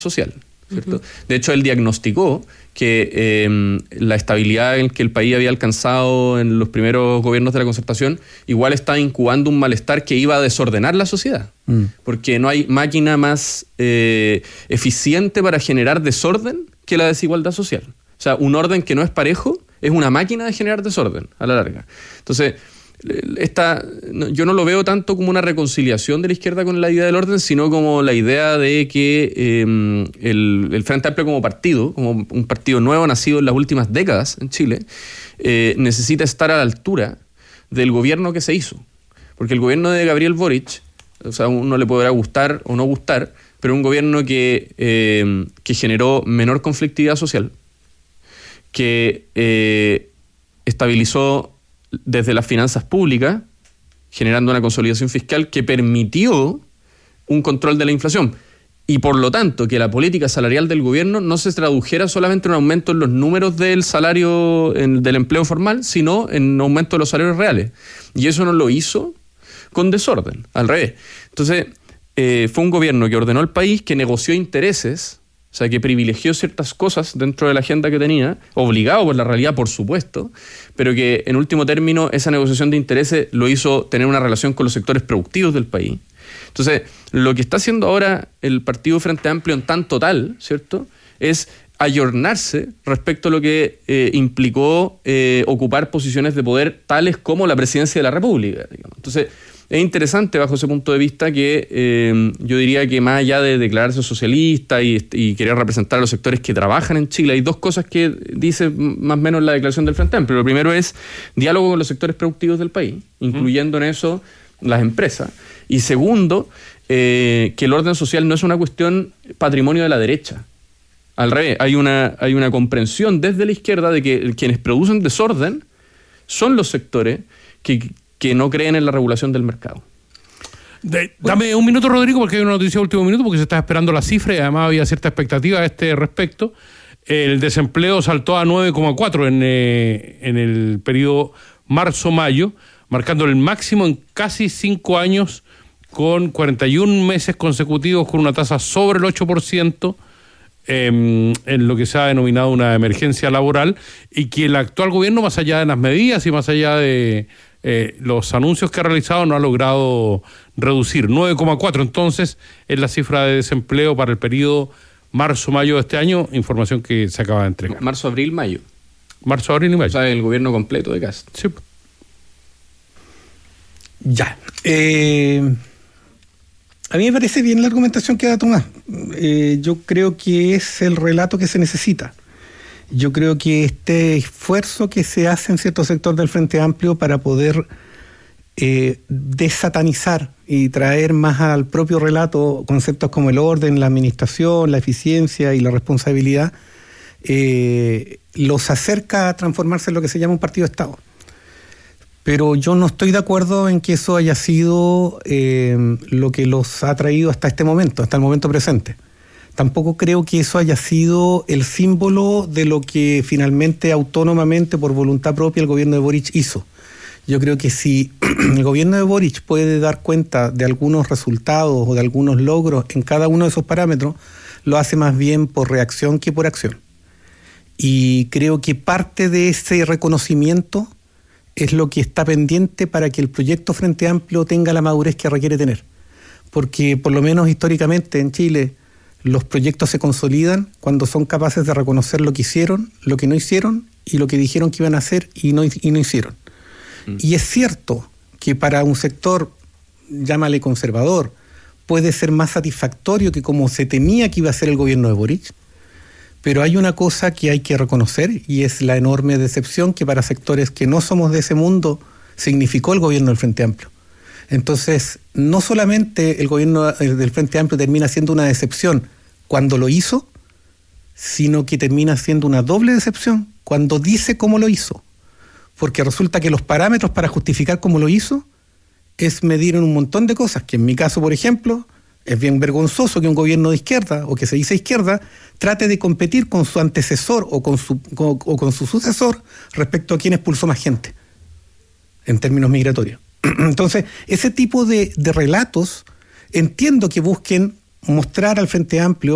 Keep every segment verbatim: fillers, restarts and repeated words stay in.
social, ¿cierto? Uh-huh. De hecho, él diagnosticó que eh, la estabilidad en que el país había alcanzado en los primeros gobiernos de la Concertación igual estaba incubando un malestar que iba a desordenar la sociedad, mm. porque no hay máquina más eh, eficiente para generar desorden que la desigualdad social. O sea, un orden que no es parejo es una máquina de generar desorden a la larga. Entonces, esta, yo no lo veo tanto como una reconciliación de la izquierda con la idea del orden, sino como la idea de que eh, el, el Frente Amplio como partido, como un partido nuevo nacido en las últimas décadas en Chile, eh, necesita estar a la altura del gobierno que se hizo. Porque el gobierno de Gabriel Boric, o sea, a uno le podrá gustar o no gustar, pero un gobierno que, eh, que generó menor conflictividad social, que eh, estabilizó desde las finanzas públicas, generando una consolidación fiscal que permitió un control de la inflación. Y por lo tanto, que la política salarial del gobierno no se tradujera solamente en un aumento en los números del salario, en, del empleo formal, sino en un aumento de los salarios reales. Y eso no lo hizo con desorden, al revés. Entonces, eh, fue un gobierno que ordenó el país, que negoció intereses, o sea, que privilegió ciertas cosas dentro de la agenda que tenía, obligado por la realidad, por supuesto, pero que en último término esa negociación de intereses lo hizo tener una relación con los sectores productivos del país. Entonces, lo que está haciendo ahora el Partido Frente Amplio en tanto tal, ¿cierto?, es ayornarse respecto a lo que eh, implicó eh, ocupar posiciones de poder tales como la presidencia de la República, digamos. Entonces, es interesante bajo ese punto de vista que eh, yo diría que más allá de declararse socialista y, y querer representar a los sectores que trabajan en Chile, hay dos cosas que dice más o menos la declaración del Frente Amplio. Lo primero es diálogo con los sectores productivos del país, incluyendo en eso las empresas. Y segundo, eh, que el orden social no es una cuestión patrimonio de la derecha. Al revés, hay una, hay una comprensión desde la izquierda de que quienes producen desorden son los sectores que... que no creen en la regulación del mercado. De, dame un minuto, Rodrigo, porque hay una noticia de último minuto, porque se está esperando la cifra y además había cierta expectativa a este respecto. El desempleo saltó a nueve coma cuatro en, eh, en el periodo marzo-mayo, marcando el máximo en casi cinco años, con cuarenta y un meses consecutivos con una tasa sobre el ocho por ciento, eh, en lo que se ha denominado una emergencia laboral, y que el actual gobierno, más allá de las medidas y más allá de Eh, los anuncios que ha realizado, no ha logrado reducir. nueve coma cuatro entonces es la cifra de desempleo para el periodo marzo-mayo de este año, información que se acaba de entregar. Marzo, abril, mayo. Marzo, abril y mayo. O sea, el gobierno completo de Kast. Sí. Ya. Eh, a mí me parece bien la argumentación que da Tomás. Eh, yo creo que es el relato que se necesita. Yo creo que este esfuerzo que se hace en cierto sector del Frente Amplio para poder eh, desatanizar y traer más al propio relato conceptos como el orden, la administración, la eficiencia y la responsabilidad, eh, los acerca a transformarse en lo que se llama un partido de Estado. Pero yo no estoy de acuerdo en que eso haya sido eh, lo que los ha traído hasta este momento, hasta el momento presente. Tampoco creo que eso haya sido el símbolo de lo que finalmente, autónomamente, por voluntad propia, el gobierno de Boric hizo. Yo creo que si el gobierno de Boric puede dar cuenta de algunos resultados o de algunos logros en cada uno de esos parámetros, lo hace más bien por reacción que por acción. Y creo que parte de ese reconocimiento es lo que está pendiente para que el proyecto Frente Amplio tenga la madurez que requiere tener. Porque por lo menos históricamente en Chile los proyectos se consolidan cuando son capaces de reconocer lo que hicieron, lo que no hicieron y lo que dijeron que iban a hacer y no, y no hicieron. Mm. Y es cierto que para un sector, llámale conservador, puede ser más satisfactorio que como se temía que iba a ser el gobierno de Boric, pero hay una cosa que hay que reconocer y es la enorme decepción que para sectores que no somos de ese mundo significó el gobierno del Frente Amplio. Entonces, no solamente el gobierno del Frente Amplio termina siendo una decepción cuando lo hizo, sino que termina siendo una doble decepción cuando dice cómo lo hizo. Porque resulta que los parámetros para justificar cómo lo hizo es medir en un montón de cosas, que en mi caso, por ejemplo, es bien vergonzoso que un gobierno de izquierda, o que se dice izquierda, trate de competir con su antecesor o con su, o, o con su sucesor respecto a quién expulsó más gente, en términos migratorios. Entonces, ese tipo de, de relatos entiendo que busquen mostrar al Frente Amplio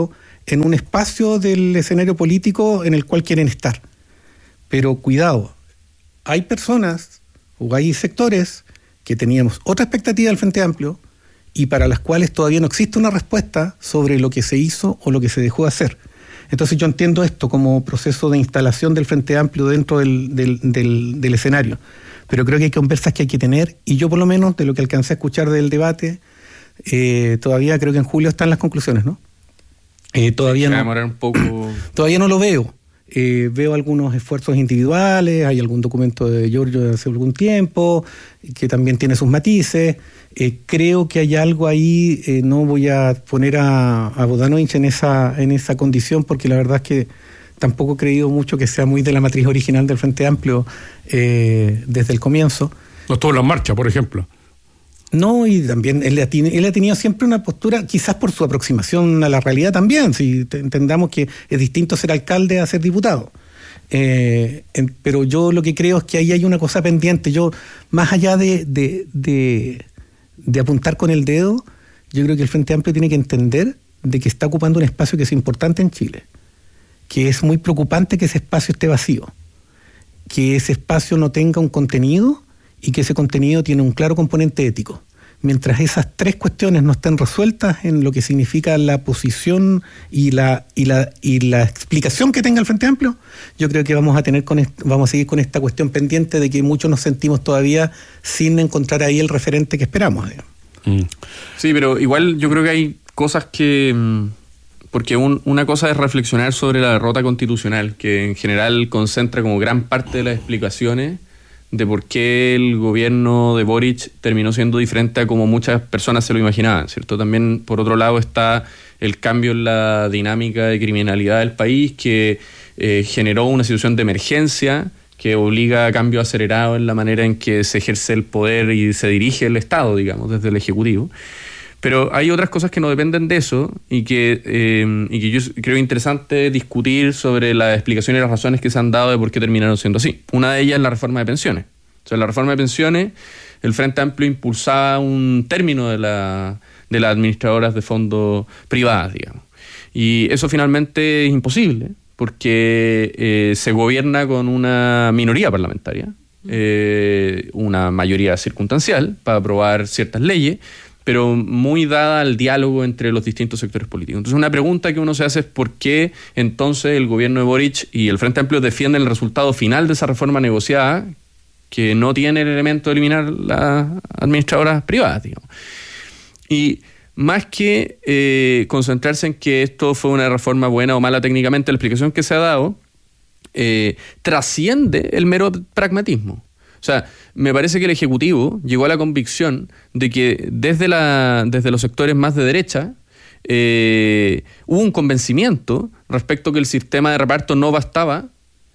en un espacio del escenario político en el cual quieren estar. Pero cuidado, hay personas o hay sectores que teníamos otra expectativa del Frente Amplio y para las cuales todavía no existe una respuesta sobre lo que se hizo o lo que se dejó de hacer. Entonces yo entiendo esto como proceso de instalación del Frente Amplio dentro del, del, del, del escenario, pero creo que hay conversas que hay que tener, y yo por lo menos de lo que alcancé a escuchar del debate, eh, todavía creo que en julio están las conclusiones, ¿no? Eh, todavía, no, demorar un poco... todavía no lo veo. Eh, veo algunos esfuerzos individuales, hay algún documento de Giorgio de hace algún tiempo que también tiene sus matices. Eh, creo que hay algo ahí, eh, no voy a poner a, a Bodanovich en esa, en esa condición, porque la verdad es que tampoco he creído mucho que sea muy de la matriz original del Frente Amplio eh, desde el comienzo. No estuvo en la marcha, por ejemplo. No, y también él ha, él ha tenido siempre una postura, quizás por su aproximación a la realidad también, si te, entendamos que es distinto ser alcalde a ser diputado. Eh, en, pero yo lo que creo es que ahí hay una cosa pendiente. Yo, más allá de, de, de, de apuntar con el dedo, yo creo que el Frente Amplio tiene que entender de que está ocupando un espacio que es importante en Chile, que es muy preocupante que ese espacio esté vacío, que ese espacio no tenga un contenido y que ese contenido tiene un claro componente ético. Mientras esas tres cuestiones no estén resueltas en lo que significa la posición y la y la y la explicación que tenga el Frente Amplio, yo creo que vamos a tener con est- vamos a seguir con esta cuestión pendiente de que muchos nos sentimos todavía sin encontrar ahí el referente que esperamos. Mm. Sí, pero igual yo creo que hay cosas que... Porque un, una cosa es reflexionar sobre la derrota constitucional, que en general concentra como gran parte de las explicaciones de por qué el gobierno de Boric terminó siendo diferente a como muchas personas se lo imaginaban, ¿cierto? También, por otro lado, está el cambio en la dinámica de criminalidad del país, que eh, generó una situación de emergencia que obliga a cambios acelerados en la manera en que se ejerce el poder y se dirige el Estado, digamos, desde el Ejecutivo. Pero hay otras cosas que no dependen de eso y que, eh, y que yo creo interesante discutir sobre las explicaciones y las razones que se han dado de por qué terminaron siendo así. Una de ellas es la reforma de pensiones. O sea, en la reforma de pensiones, el Frente Amplio impulsaba un término de, la, de las administradoras de fondos privadas, digamos. Y eso finalmente es imposible porque eh, se gobierna con una minoría parlamentaria, eh, una mayoría circunstancial para aprobar ciertas leyes, pero muy dada al diálogo entre los distintos sectores políticos. Entonces, una pregunta que uno se hace es por qué entonces el gobierno de Boric y el Frente Amplio defienden el resultado final de esa reforma negociada, que no tiene el elemento de eliminar las administradoras privadas, digamos. Y más que eh, concentrarse en que esto fue una reforma buena o mala técnicamente, la explicación que se ha dado eh, trasciende el mero pragmatismo. O sea, me parece que el Ejecutivo llegó a la convicción de que desde, la, desde los sectores más de derecha eh, hubo un convencimiento respecto a que el sistema de reparto no bastaba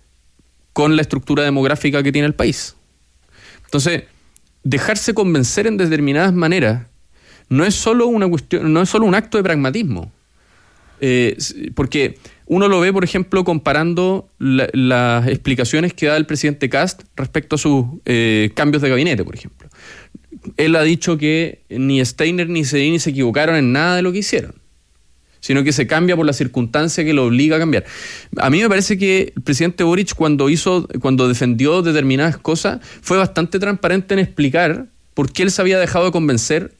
con la estructura demográfica que tiene el país. Entonces, dejarse convencer en determinadas maneras no es solo una cuestión, no es solo un acto de pragmatismo. Eh, porque uno lo ve, por ejemplo, comparando la, las explicaciones que da el presidente Kast respecto a sus eh, cambios de gabinete, por ejemplo. Él ha dicho que ni Steiner ni Cedini se equivocaron en nada de lo que hicieron, sino que se cambia por la circunstancia que lo obliga a cambiar. A mí me parece que el presidente Boric, cuando hizo, cuando defendió determinadas cosas, fue bastante transparente en explicar por qué él se había dejado de convencer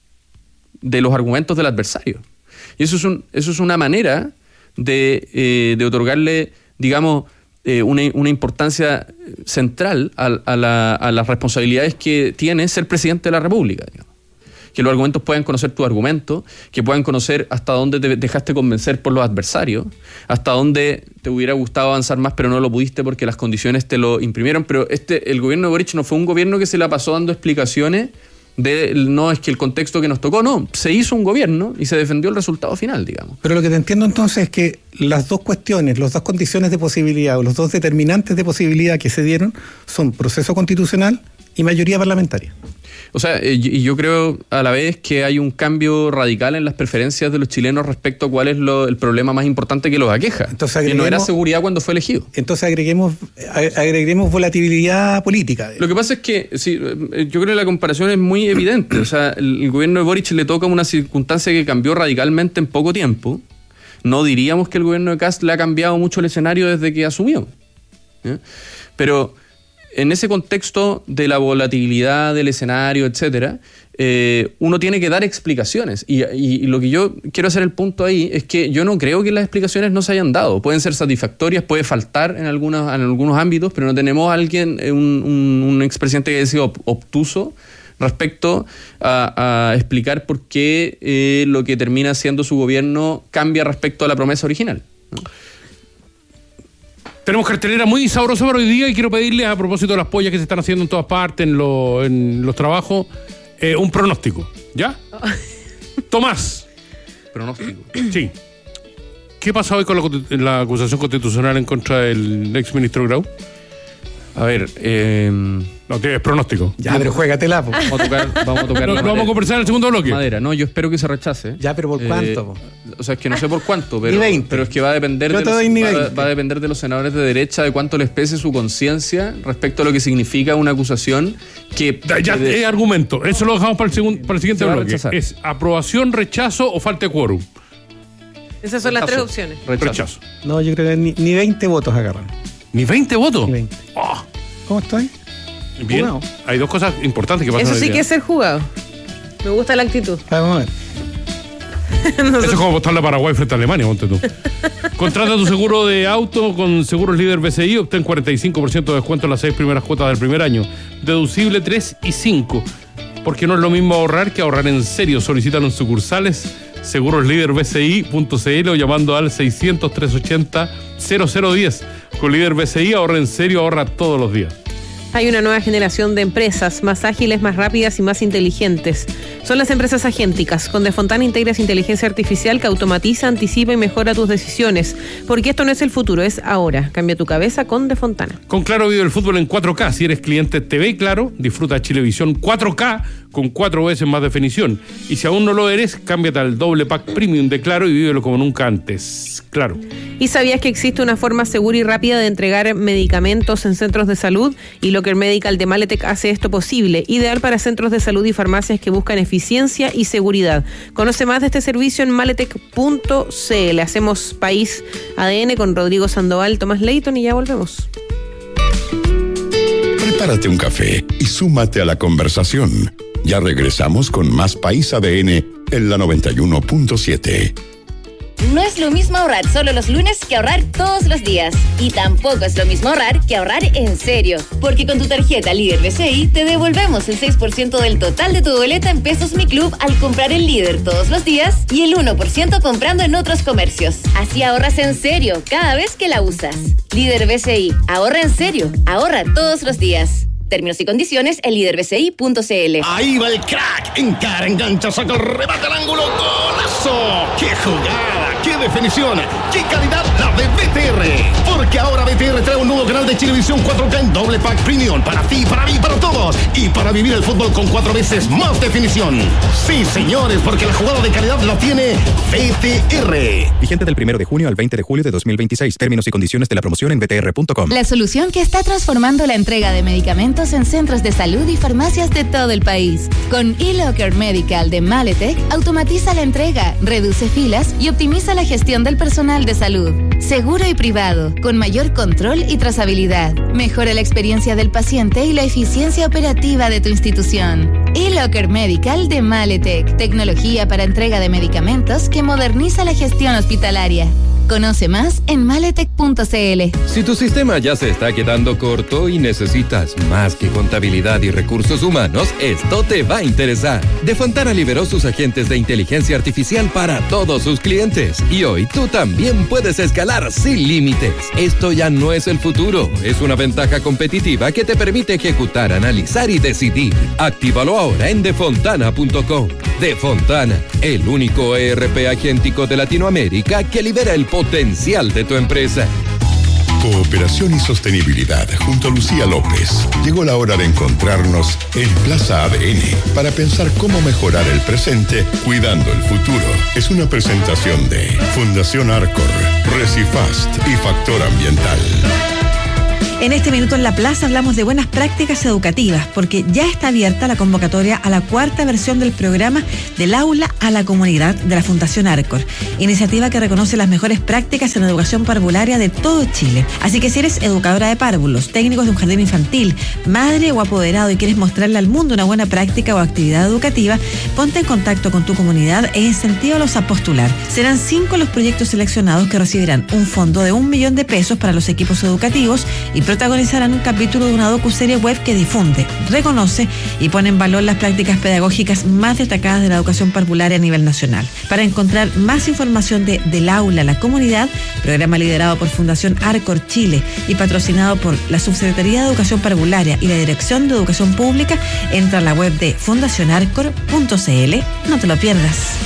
de los argumentos del adversario. Y eso es, un, eso es una manera de, eh, de otorgarle, digamos, eh, una, una importancia central a, a, la, a las responsabilidades que tiene ser presidente de la República, digamos. Que los argumentos puedan conocer tu argumento, que puedan conocer hasta dónde te dejaste convencer por los adversarios, hasta dónde te hubiera gustado avanzar más, pero no lo pudiste porque las condiciones te lo imprimieron. Pero este, el gobierno de Boric no fue un gobierno que se la pasó dando explicaciones de no es que el contexto que nos tocó, no, se hizo un gobierno y se defendió el resultado final, digamos. Pero lo que te entiendo entonces es que las dos cuestiones, las dos condiciones de posibilidad o los dos determinantes de posibilidad que se dieron son proceso constitucional y mayoría parlamentaria. O sea, y yo creo a la vez que hay un cambio radical en las preferencias de los chilenos respecto a cuál es lo, el problema más importante que los aqueja. Entonces, que no era seguridad cuando fue elegido. Entonces agreguemos, agreguemos volatilidad política. Lo que pasa es que sí, yo creo que la comparación es muy evidente. O sea, el, el gobierno de Boric le toca una circunstancia que cambió radicalmente en poco tiempo, no diríamos que el gobierno de Kast le ha cambiado mucho el escenario desde que asumió. ¿Ya? Pero en ese contexto de la volatilidad del escenario, etcétera, eh, uno tiene que dar explicaciones. Y, y, y lo que yo quiero hacer el punto ahí es que yo no creo que las explicaciones no se hayan dado. Pueden ser satisfactorias, puede faltar en, algunas, en algunos ámbitos, pero no tenemos a alguien, un, un, un expresidente que haya sido obtuso respecto a, a explicar por qué eh, lo que termina siendo su gobierno cambia respecto a la promesa original, ¿no? Tenemos cartelera muy sabrosa para hoy día y quiero pedirles, a propósito de las pollas que se están haciendo en todas partes, en, lo, en los trabajos, eh, un pronóstico. ¿Ya? Tomás. Pronóstico. Sí. ¿Qué pasa hoy con la, la acusación constitucional en contra del exministro Grau? A ver, eh... no, tienes pronóstico. Ya, pero juégatela, po. Vamos a tocar, vamos a tocar no, la lo vamos a conversar en el segundo bloque. Madera, no, yo espero que se rechace. Ya, pero ¿por Eh, cuánto? o sea, es que no sé por cuánto, pero, Ni veinte. pero es que va a depender Yo de te los, doy ni va, veinte. va a depender de los senadores de derecha, de cuánto les pese su conciencia respecto a lo que significa una acusación que... Ya, ya de- eh, argumento. Eso lo dejamos para el, segundo, para el siguiente Se va a bloque. rechazar. Es aprobación, rechazo o falta de quórum. Esas son las tres rechazo. opciones. Rechazo. Rechazo. No, yo creo que ni, ni veinte votos agarran. ¿Ni veinte votos? Ni veinte. Oh, ¿Cómo estoy? bien. Jugado. Hay dos cosas importantes que pasan Eso hoy sí día. que es ser jugado. Me gusta la actitud. Vamos a ver. Eso es como apostarle a Paraguay frente a Alemania, ponte tú. Contrata tu seguro de auto con Seguros Líder B C I, obtén cuarenta y cinco por ciento de descuento en las seis primeras cuotas del primer año. Deducible tres y cinco. Porque no es lo mismo ahorrar que ahorrar en serio. Solicítalo en sucursales seguros líder b c i punto c l o llamando al seiscientos, trescientos ochenta, cero cero diez. Con Líder B C I ahorra en serio, ahorra todos los días. Hay una nueva generación de empresas más ágiles, más rápidas y más inteligentes. Son las empresas agénticas. Con Defontana integras inteligencia artificial que automatiza, anticipa y mejora tus decisiones. Porque esto no es el futuro, es ahora. Cambia tu cabeza con Defontana. Con Claro vive el fútbol en cuatro K. Si eres cliente T V Claro, disfruta Chilevisión cuatro K con cuatro veces más definición. Y si aún no lo eres, cámbiate al doble pack premium de Claro y vívelo como nunca antes. Claro. ¿Y sabías que existe una forma segura y rápida de entregar medicamentos en centros de salud? Y Locker Medical de Maletec hace esto posible. Ideal para centros de salud y farmacias que buscan eficiencia y seguridad. Conoce más de este servicio en maletec punto c l. Hacemos País A D N con Rodrigo Sandoval, Tomás Leighton y ya volvemos. Prepárate un café y súmate a la conversación. Ya regresamos con más País A D N en la noventa y uno punto siete. No es lo mismo ahorrar solo los lunes que ahorrar todos los días. Y tampoco es lo mismo ahorrar que ahorrar en serio. Porque con tu tarjeta Líder B C I te devolvemos el seis por ciento del total de tu boleta en Pesos Mi Club al comprar el Líder todos los días y el uno por ciento comprando en otros comercios. Así ahorras en serio cada vez que la usas. Líder B C I. Ahorra en serio. Ahorra todos los días. Términos y condiciones en líder b c i punto c l. Ahí va el crack. Encara, engancha, saca el remate al ángulo. ¡Golazo! ¡Qué jugada! ¡Qué definición! ¡Qué calidad la de B T R! Porque ahora B T R trae un nuevo canal de Chilevisión cuatro K en doble pack premium. Para ti, para mí, para todos. Y para vivir el fútbol con cuatro veces más definición. Sí, señores, porque la jugada de calidad la tiene B T R. Vigente del primero de junio al veinte de julio de dos mil veintiséis. Términos y condiciones de la promoción en b t r punto com. La solución que está transformando la entrega de medicamentos en centros de salud y farmacias de todo el país. Con eLocker Medical de Maletec, automatiza la entrega, reduce filas y optimiza la gestión del personal de salud. Seguro y privado, con mayor control y trazabilidad. Mejora la experiencia del paciente y la eficiencia operativa de tu institución. eLocker Medical de Maletec, tecnología para entrega de medicamentos que moderniza la gestión hospitalaria. Conoce más en maletec punto c l. Si tu sistema ya se está quedando corto y necesitas más que contabilidad y recursos humanos, esto te va a interesar. Defontana liberó sus agentes de inteligencia artificial para todos sus clientes y hoy tú también puedes escalar sin límites. Esto ya no es el futuro, es una ventaja competitiva que te permite ejecutar, analizar y decidir. Actívalo ahora en defontana punto com. Defontana, el único E R P agéntico de Latinoamérica que libera el potencial de tu empresa. Cooperación y sostenibilidad junto a Lucía López. Llegó la hora de encontrarnos en Plaza A D N para pensar cómo mejorar el presente cuidando el futuro. Es una presentación de Fundación Arcor, Recifast y Factor Ambiental. En este minuto en La Plaza hablamos de buenas prácticas educativas, porque ya está abierta la convocatoria a la cuarta versión del programa Del Aula a la Comunidad de la Fundación Arcor, iniciativa que reconoce las mejores prácticas en educación parvularia de todo Chile. Así que si eres educadora de párvulos, técnicos de un jardín infantil, madre o apoderado y quieres mostrarle al mundo una buena práctica o actividad educativa, ponte en contacto con tu comunidad e incentívalos a postular. Serán cinco los proyectos seleccionados que recibirán un fondo de un millón de pesos para los equipos educativos y protagonizarán un capítulo de una docuserie web que difunde, reconoce y pone en valor las prácticas pedagógicas más destacadas de la educación parvularia a nivel nacional. Para encontrar más información de Del Aula a la Comunidad, programa liderado por Fundación Arcor Chile y patrocinado por la Subsecretaría de Educación Parvularia y la Dirección de Educación Pública, entra a la web de fundación arcor punto c l. No te lo pierdas.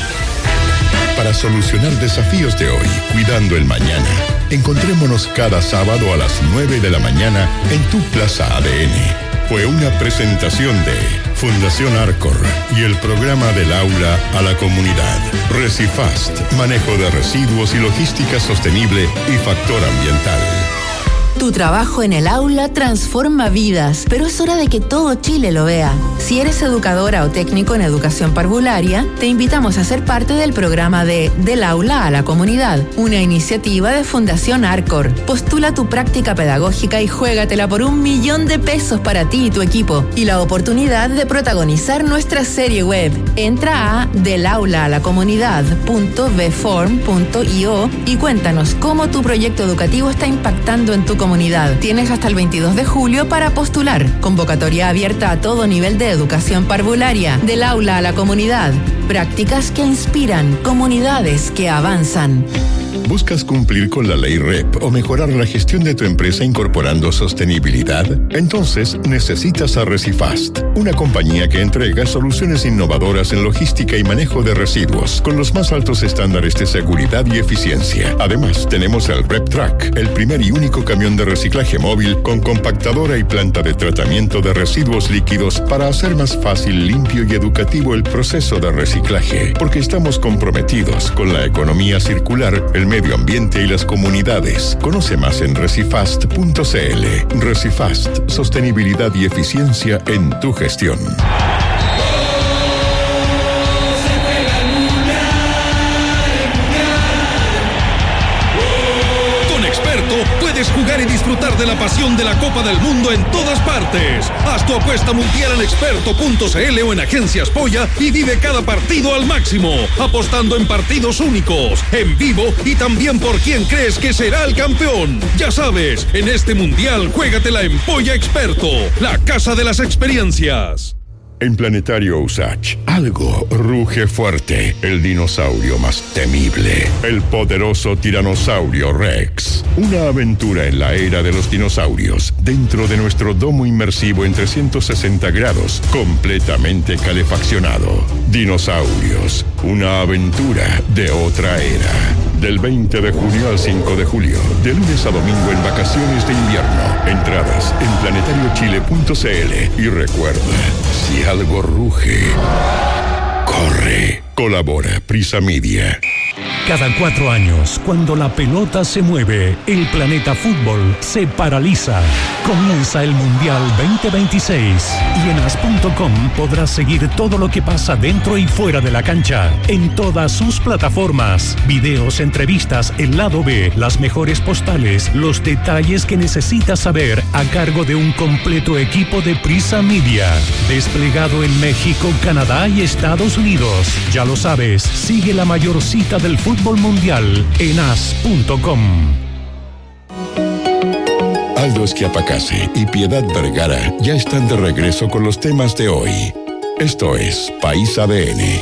Para solucionar desafíos de hoy, cuidando el mañana, encontrémonos cada sábado a las nueve de la mañana en tu Plaza A D N. Fue una presentación de Fundación Arcor y el programa Del Aula a la Comunidad. Recifast, manejo de residuos y logística sostenible y factor ambiental. Tu trabajo en el aula transforma vidas, pero es hora de que todo Chile lo vea. Si eres educadora o técnico en educación parvularia, te invitamos a ser parte del programa de Del Aula a la Comunidad, una iniciativa de Fundación Arcor. Postula tu práctica pedagógica y juégatela por un millón de pesos para ti y tu equipo y la oportunidad de protagonizar nuestra serie web. Entra a del aula a la comunidad punto b form punto i o y cuéntanos cómo tu proyecto educativo está impactando en tu comunidad. Tienes hasta el veintidós de julio para postular. Convocatoria abierta a todo nivel de educación parvularia. Del Aula a la Comunidad. Prácticas que inspiran, comunidades que avanzan. ¿Buscas cumplir con la ley R E P o mejorar la gestión de tu empresa incorporando sostenibilidad? Entonces necesitas a Recifast, una compañía que entrega soluciones innovadoras en logística y manejo de residuos con los más altos estándares de seguridad y eficiencia. Además, tenemos el RepTrack, el primer y único camión de reciclaje móvil con compactadora y planta de tratamiento de residuos líquidos para hacer más fácil, limpio y educativo el proceso de reciclaje, porque estamos comprometidos con la economía circular, el medio ambiente y las comunidades. Conoce más en recifast punto c l. Recifast, sostenibilidad y eficiencia en tu gestión. Puedes jugar y disfrutar de la pasión de la Copa del Mundo en todas partes. Haz tu apuesta mundial en experto punto c l o en Agencias Polla y vive cada partido al máximo, apostando en partidos únicos, en vivo y también por quién crees que será el campeón. Ya sabes, en este mundial juégatela en Polla Experto, la casa de las experiencias. En Planetario Usach, algo ruge fuerte. El dinosaurio más temible. El poderoso tiranosaurio Rex. Una aventura en la era de los dinosaurios. Dentro de nuestro domo inmersivo en trescientos sesenta grados. Completamente calefaccionado. Dinosaurios. Una aventura de otra era. Del veinte de junio al cinco de julio. De lunes a domingo en vacaciones de invierno. Entradas en planetario chile punto c l. Y recuerda, si algo ruge, corre. Colabora Prisa Media. Cada cuatro años, cuando la pelota se mueve, el planeta fútbol se paraliza. Comienza el Mundial veinte veintiséis y en as punto com podrás seguir todo lo que pasa dentro y fuera de la cancha, en todas sus plataformas. Videos, entrevistas, el lado B, las mejores postales, los detalles que necesitas saber a cargo de un completo equipo de Prisa Media. Desplegado en México, Canadá y Estados Unidos. Ya lo sabes, sigue la mayor cita del fútbol mundial en as punto com. Aldo Schiapacase y Piedad Vergara ya están de regreso con los temas de hoy. Esto es País A D N.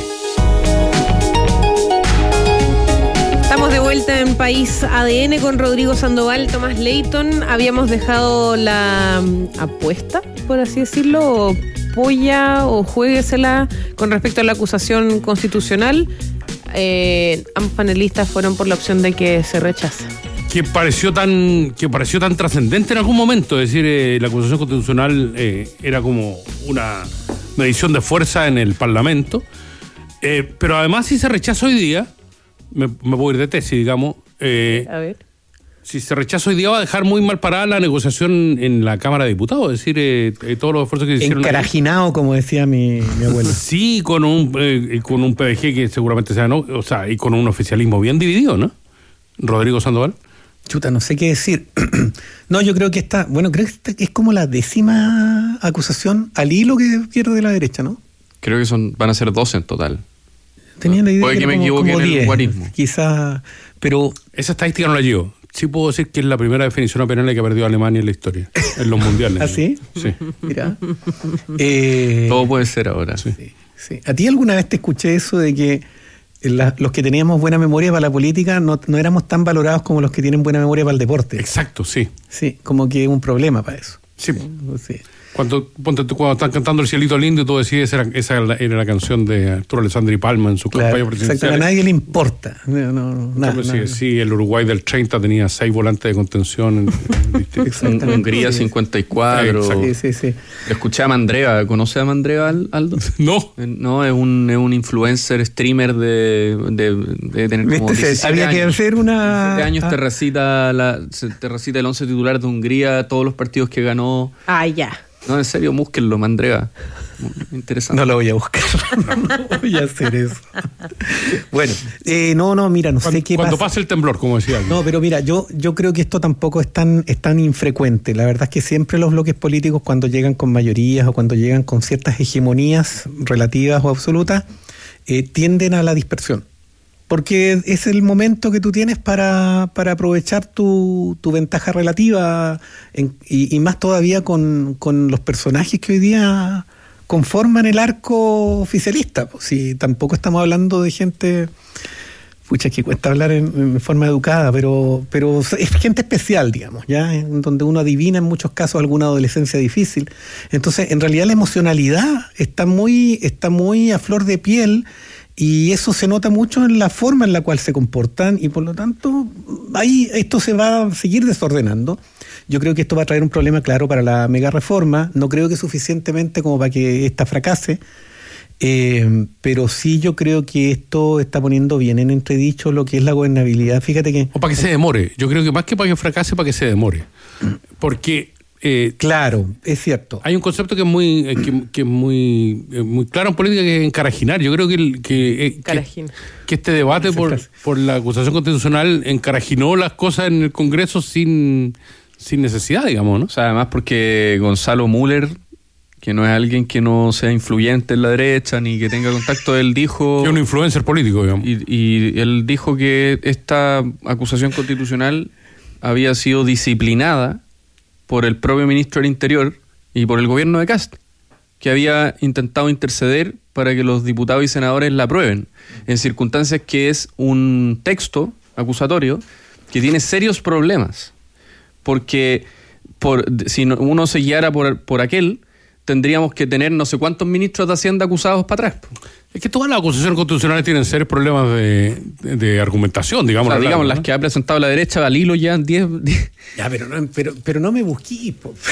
Estamos de vuelta en País A D N con Rodrigo Sandoval, Tomás Leighton. Habíamos dejado la um, apuesta, por así decirlo, o polla o juéguesela con respecto a la acusación constitucional. Eh, ambos panelistas fueron por la opción de que se rechaza. Que pareció tan que pareció tan trascendente en algún momento, es decir, eh, la acusación constitucional eh, era como una medición de fuerza en el Parlamento, eh, pero además si se rechaza hoy día, me, me puedo ir de tesis, digamos, eh, a ver. Si se rechaza hoy día va a dejar muy mal parada la negociación en la Cámara de Diputados, es decir, eh, eh, todos los esfuerzos que se hicieron. Encarajinado, como decía mi, mi abuelo. Sí, con un eh, con un P D G que seguramente sea, ¿no? O sea, y con un oficialismo bien dividido, ¿no? Rodrigo Sandoval. Chuta, no sé qué decir. No, yo creo que esta, bueno, creo que esta es como la décima acusación al hilo que pierde la derecha, ¿no? Creo que son van a ser doce en total. Tenía la idea Puede que, que me equivoque en el guarismo. Quizá, pero... Esa estadística no la llevo. Sí puedo decir que es la primera definición a penales que ha perdido Alemania en la historia, en los mundiales. ¿Ah, sí? Sí. Mira. Eh, Todo puede ser ahora. Sí. Sí, sí. ¿A ti alguna vez te escuché eso de que la, los que teníamos buena memoria para la política no, no éramos tan valorados como los que tienen buena memoria para el deporte? Exacto, sí. Sí, como que es un problema para eso. Sí. Sí. Cuando, ponte tú, cuando están cantando El Cielito Lindo, tú decís, esa, esa era la canción de Arturo Alessandri Palma en su claro, campaña presidencial. Exacto, a nadie le importa. No, no, nada, sí, nada. sí, el Uruguay del treinta tenía seis volantes de contención. En, en Hungría sí. cincuenta y cuatro. Sí, sí, sí. Escuché a Mandreva. ¿Conoce a Mandreva, Aldo? No. No, es un, es un influencer, streamer de, de, de tener como diecisiete Había años. que hacer una... diecisiete años ah. te recita, la, te recita el once titular de Hungría, todos los partidos que ganó. Ah, ya. No, en serio, búsquenlo, Mandreva. Interesante. No lo voy a buscar. No voy a hacer eso. Bueno, eh, no, no, mira, no cuando, sé qué Cuando pasa. pase el temblor, como decía alguien. No, pero mira, yo, yo creo que esto tampoco es tan, es tan infrecuente. La verdad es que siempre los bloques políticos, cuando llegan con mayorías o cuando llegan con ciertas hegemonías relativas o absolutas, eh, tienden a la dispersión. Porque es el momento que tú tienes para, para aprovechar tu, tu ventaja relativa en, y, y más todavía con, con los personajes que hoy día conforman el arco oficialista. Pues si tampoco estamos hablando de gente, pucha, que cuesta hablar en, en forma educada, pero, pero es gente especial, digamos, ya en donde uno adivina en muchos casos alguna adolescencia difícil. Entonces, en realidad la emocionalidad está muy, está muy a flor de piel. Y eso se nota mucho en la forma en la cual se comportan y por lo tanto ahí esto se va a seguir desordenando. Yo creo que esto va a traer un problema claro para la mega reforma. No creo que suficientemente como para que esta fracase, eh, pero sí yo creo que esto está poniendo bien en entredicho lo que es la gobernabilidad. Fíjate que... O para que se demore. Yo creo que más que para que fracase, para que se demore. Porque... Eh, claro, es cierto. Hay un concepto que es muy eh, que, que es muy eh, muy claro en política, que es encarajinar. Yo creo que el, que, eh, que, que este debate por, por la acusación constitucional encarajinó las cosas en el Congreso sin, sin necesidad, digamos, ¿no? O sea, además porque Gonzalo Müller, que no es alguien que no sea influyente en la derecha ni que tenga contacto, él dijo... Que es un influencer político, digamos. Y, y él dijo que esta acusación constitucional había sido disciplinada por el propio ministro del Interior y por el gobierno de Kast, que había intentado interceder para que los diputados y senadores la aprueben, en circunstancias que es un texto acusatorio que tiene serios problemas, porque por, si no, uno se guiara por, por aquel, tendríamos que tener no sé cuántos ministros de Hacienda acusados para atrás. Es que todas las acusaciones constitucionales tienen serios problemas de, de, de argumentación, digamos. O sea, digamos, ¿no? Las que ha presentado la derecha, al hilo ya diez... Ya, pero no, pero, pero no me busquís.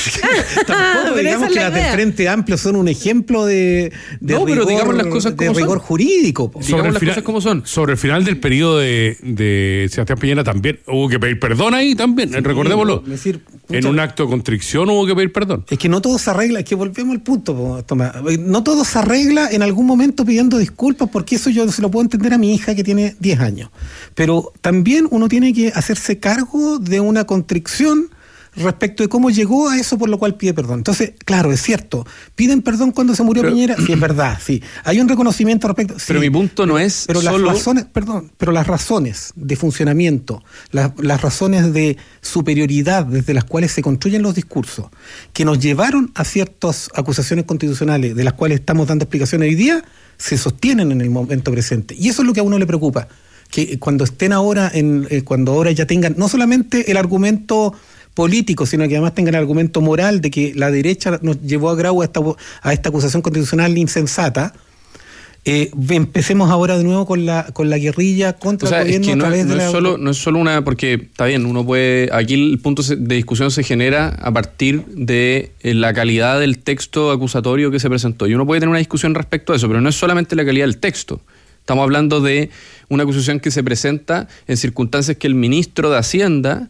Tampoco digamos que las del Frente Amplio son un ejemplo de, de no, rigor, pero digamos las cosas como de rigor son. jurídico. Po. Digamos las final, cosas como son. Sobre el final del periodo de, de Sebastián Piñera también hubo que pedir perdón ahí también, sí, recordémoslo. Decir, en un acto de contrición hubo que pedir perdón. Es que no todo se arregla, es que volvemos al punto, Tomás. No todo se arregla en algún momento pidiendo disculpas, porque eso yo se lo puedo entender a mi hija que tiene diez años. Pero también uno tiene que hacerse cargo de una contrición respecto de cómo llegó a eso por lo cual pide perdón. Entonces, claro, es cierto. ¿Piden perdón cuando se murió pero, Piñera? Sí, es verdad, sí. Hay un reconocimiento respecto... Sí, pero mi punto no es pero solo... las razones, perdón, pero las razones de funcionamiento, las, las razones de superioridad desde las cuales se construyen los discursos, que nos llevaron a ciertas acusaciones constitucionales de las cuales estamos dando explicaciones hoy día, se sostienen en el momento presente. Y eso es lo que a uno le preocupa. Que cuando estén ahora, en, eh, cuando ahora ya tengan no solamente el argumento político, sino que además tengan el argumento moral de que la derecha nos llevó a grado a esta, a esta acusación constitucional insensata, eh, empecemos ahora de nuevo con la con la guerrilla contra o sea, el gobierno es que no, a través no de es la... solo no es solo una, porque está bien, uno puede, aquí el punto de discusión se genera a partir de la calidad del texto acusatorio que se presentó, y uno puede tener una discusión respecto a eso, pero no es solamente la calidad del texto. Estamos hablando de una acusación que se presenta en circunstancias que el ministro de Hacienda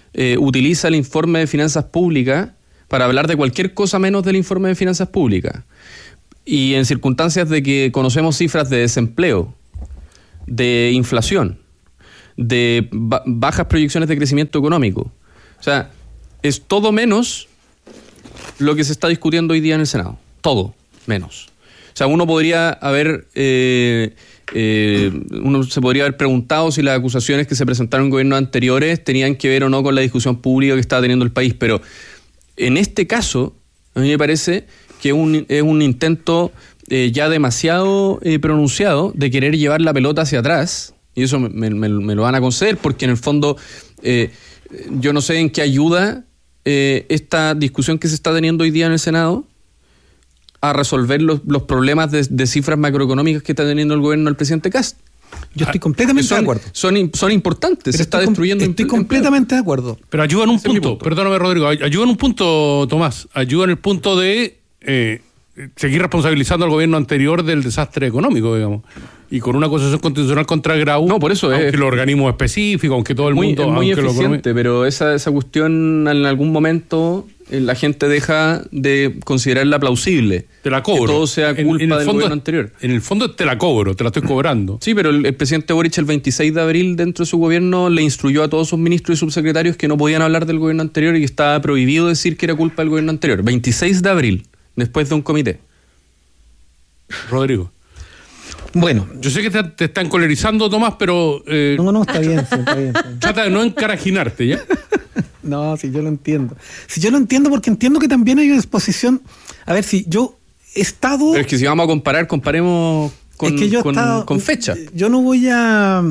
eh, utiliza el informe de finanzas públicas para hablar de cualquier cosa menos del informe de finanzas públicas. Y en circunstancias de que conocemos cifras de desempleo, de inflación, de ba- bajas proyecciones de crecimiento económico. O sea, es todo menos lo que se está discutiendo hoy día en el Senado. Todo menos. O sea, uno podría haber... Eh, Eh, uno se podría haber preguntado si las acusaciones que se presentaron en gobiernos anteriores tenían que ver o no con la discusión pública que estaba teniendo el país, pero en este caso a mí me parece que un, es un intento eh, ya demasiado eh, pronunciado de querer llevar la pelota hacia atrás, y eso me, me, me lo van a conceder porque en el fondo eh, yo no sé en qué ayuda eh, esta discusión que se está teniendo hoy día en el Senado a resolver los, los problemas de, de cifras macroeconómicas que está teniendo el gobierno del presidente Kast. Yo estoy completamente son, de acuerdo. Son, son importantes, Pero se está estoy, destruyendo. Estoy completamente de acuerdo. Pero ayuda en un punto, punto, perdóname Rodrigo, ayuda en un punto, Tomás, ayuda en el punto de eh, seguir responsabilizando al gobierno anterior del desastre económico, digamos. Y con una acusación constitucional contra Grau, no, por eso aunque es, los organismos específicos, aunque todo el muy, mundo... Es muy aunque eficiente, lo... pero esa, esa cuestión en algún momento eh, la gente deja de considerarla plausible. Te la cobro. Que todo sea culpa en, en del fondo, gobierno anterior. En el fondo te la cobro, te la estoy cobrando. Sí, pero el, el presidente Boric el veintiséis de abril dentro de su gobierno le instruyó a todos sus ministros y subsecretarios que no podían hablar del gobierno anterior y que estaba prohibido decir que era culpa del gobierno anterior. veintiséis de abril, después de un comité. Rodrigo. Bueno. Yo sé que te, te está encolerizando, Tomás, pero... Eh, no, no, está bien, sí, está bien, está bien. Trata de no encarajinarte, ¿ya? No, sí, yo lo entiendo. Si yo lo entiendo porque entiendo que también hay una exposición... A ver, si yo he estado... Pero es que si vamos a comparar, comparemos con, es que yo con, estado, con fecha. Yo no voy a...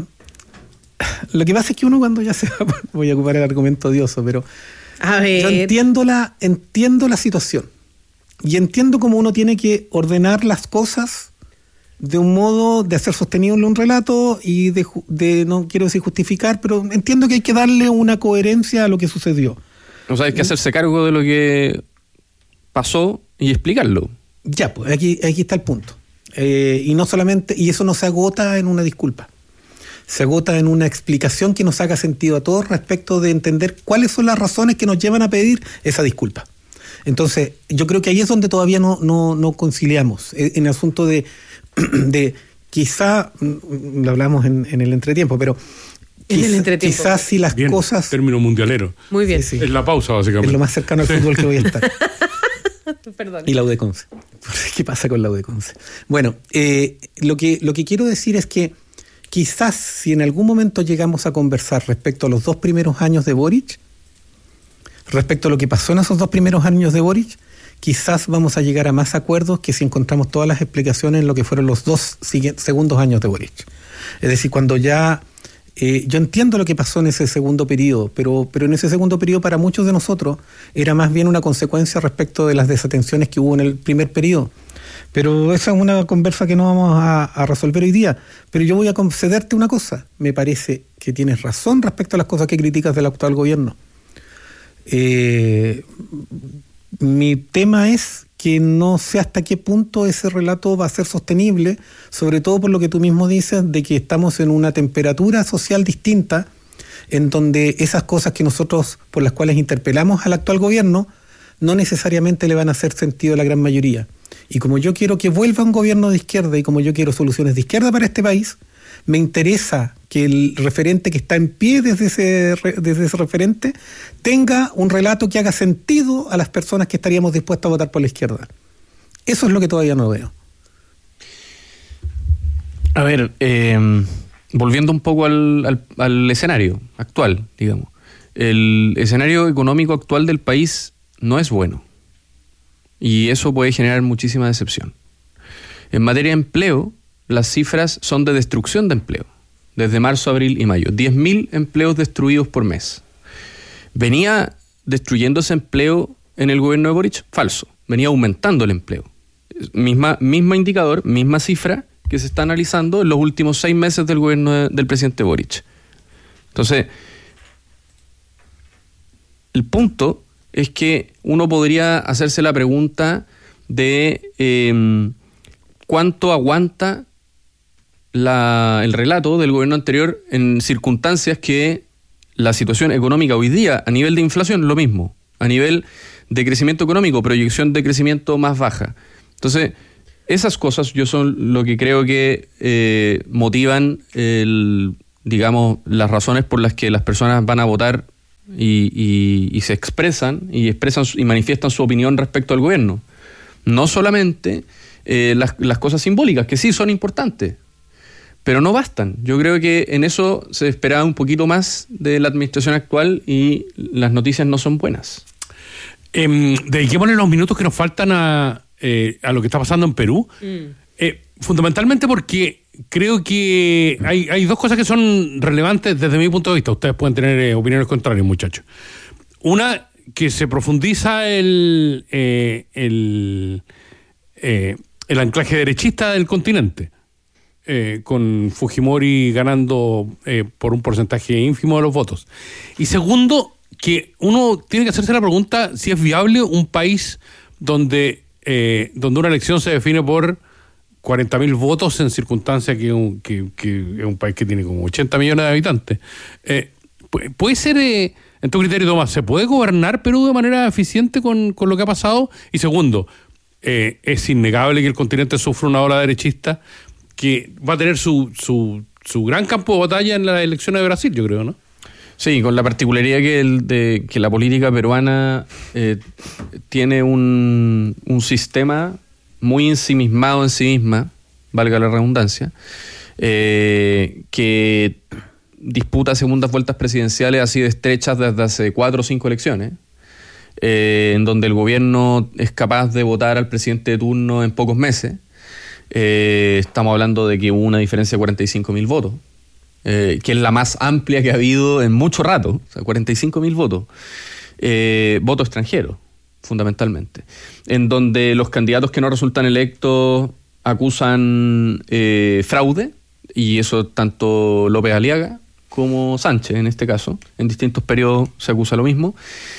Lo que pasa es que uno cuando ya se va... Voy a ocupar el argumento odioso, pero... A ver. Yo entiendo la, entiendo la situación. Y entiendo cómo uno tiene que ordenar las cosas de un modo de hacer sostenible un relato y de, de, no quiero decir justificar, pero entiendo que hay que darle una coherencia a lo que sucedió. O sea, hay que hacerse cargo de lo que pasó y explicarlo. Ya, pues aquí, aquí está el punto. Eh, y no solamente, y eso no se agota en una disculpa. Se agota en una explicación que nos haga sentido a todos respecto de entender cuáles son las razones que nos llevan a pedir esa disculpa. Entonces, yo creo que ahí es donde todavía no, no, no conciliamos. En el asunto de, de quizá, lo hablamos en, en el entretiempo, pero en quizá, el entretiempo. Quizás si las bien, cosas... Término mundialero. Muy bien. Sí, sí. Es la pausa, básicamente. Es lo más cercano al fútbol que voy a estar. Perdón. Y la U de Conce. ¿Qué pasa con la U de Conce? Bueno, eh, lo, que, lo que quiero decir es que quizás si en algún momento llegamos a conversar respecto a los dos primeros años de Boric, respecto a lo que pasó en esos dos primeros años de Boric, quizás vamos a llegar a más acuerdos que si encontramos todas las explicaciones en lo que fueron los dos segundos años de Boric. Es decir, cuando ya... Eh, yo entiendo lo que pasó en ese segundo periodo, pero, pero en ese segundo periodo para muchos de nosotros era más bien una consecuencia respecto de las desatenciones que hubo en el primer periodo. Pero esa es una conversa que no vamos a, a resolver hoy día. Pero yo voy a concederte una cosa. Me parece que tienes razón respecto a las cosas que criticas del actual gobierno. Eh, mi tema es que no sé hasta qué punto ese relato va a ser sostenible, sobre todo por lo que tú mismo dices de que estamos en una temperatura social distinta, en donde esas cosas que nosotros, por las cuales interpelamos al actual gobierno, no necesariamente le van a hacer sentido a la gran mayoría. Y como yo quiero que vuelva un gobierno de izquierda y como yo quiero soluciones de izquierda para este país, me interesa que el referente que está en pie desde ese, desde ese referente tenga un relato que haga sentido a las personas que estaríamos dispuestos a votar por la izquierda. Eso es lo que todavía no veo. A ver, eh, volviendo un poco al, al, al escenario actual, digamos. El escenario económico actual del país no es bueno. Y eso puede generar muchísima decepción. En materia de empleo, las cifras son de destrucción de empleo, desde marzo, abril y mayo. diez mil empleos destruidos por mes. ¿Venía destruyéndose empleo en el gobierno de Boric? Falso. Venía aumentando el empleo. Misma, misma indicador, misma cifra que se está analizando en los últimos seis meses del gobierno de, del presidente Boric. Entonces, el punto es que uno podría hacerse la pregunta de eh, cuánto aguanta La, el relato del gobierno anterior en circunstancias que la situación económica hoy día, a nivel de inflación, lo mismo. A nivel de crecimiento económico, proyección de crecimiento más baja. Entonces, esas cosas yo son lo que creo que eh, motivan, el, digamos, las razones por las que las personas van a votar y, y, y se expresan y expresan y manifiestan su opinión respecto al gobierno. No solamente eh, las, las cosas simbólicas, que sí son importantes, pero no bastan. Yo creo que en eso se esperaba un poquito más de la administración actual y las noticias no son buenas. Eh, dediquémosle los minutos que nos faltan a, eh, a lo que está pasando en Perú. Mm. Eh, fundamentalmente porque creo que hay, hay dos cosas que son relevantes desde mi punto de vista. Ustedes pueden tener eh, opiniones contrarias, muchachos. Una, que se profundiza el, eh, el, eh, el anclaje derechista del continente. Eh, con Fujimori ganando eh, por un porcentaje ínfimo de los votos. Y segundo, que uno tiene que hacerse la pregunta si es viable un país donde, eh, donde una elección se define por cuarenta mil votos en circunstancias que, un, que, que es un país que tiene como ochenta millones de habitantes. Eh, ¿Puede ser, eh, en tu criterio, Tomás, se puede gobernar Perú de manera eficiente con, con lo que ha pasado? Y segundo, eh, es innegable que el continente sufra una ola derechista que va a tener su, su, su gran campo de batalla en las elecciones de Brasil, yo creo, ¿no? Sí, con la particularidad que, el de, que la política peruana eh, tiene un, un sistema muy ensimismado en sí misma, valga la redundancia, eh, que disputa segundas vueltas presidenciales así de estrechas desde hace cuatro o cinco elecciones, eh, en donde el gobierno es capaz de votar al presidente de turno en pocos meses. Eh, estamos hablando de que hubo una diferencia de cuarenta y cinco mil votos, eh, que es la más amplia que ha habido en mucho rato, o sea, cuarenta y cinco mil votos, eh, voto extranjero, fundamentalmente, en donde los candidatos que no resultan electos acusan eh, fraude, y eso tanto López Aliaga como Sánchez, en este caso, en distintos periodos se acusa lo mismo,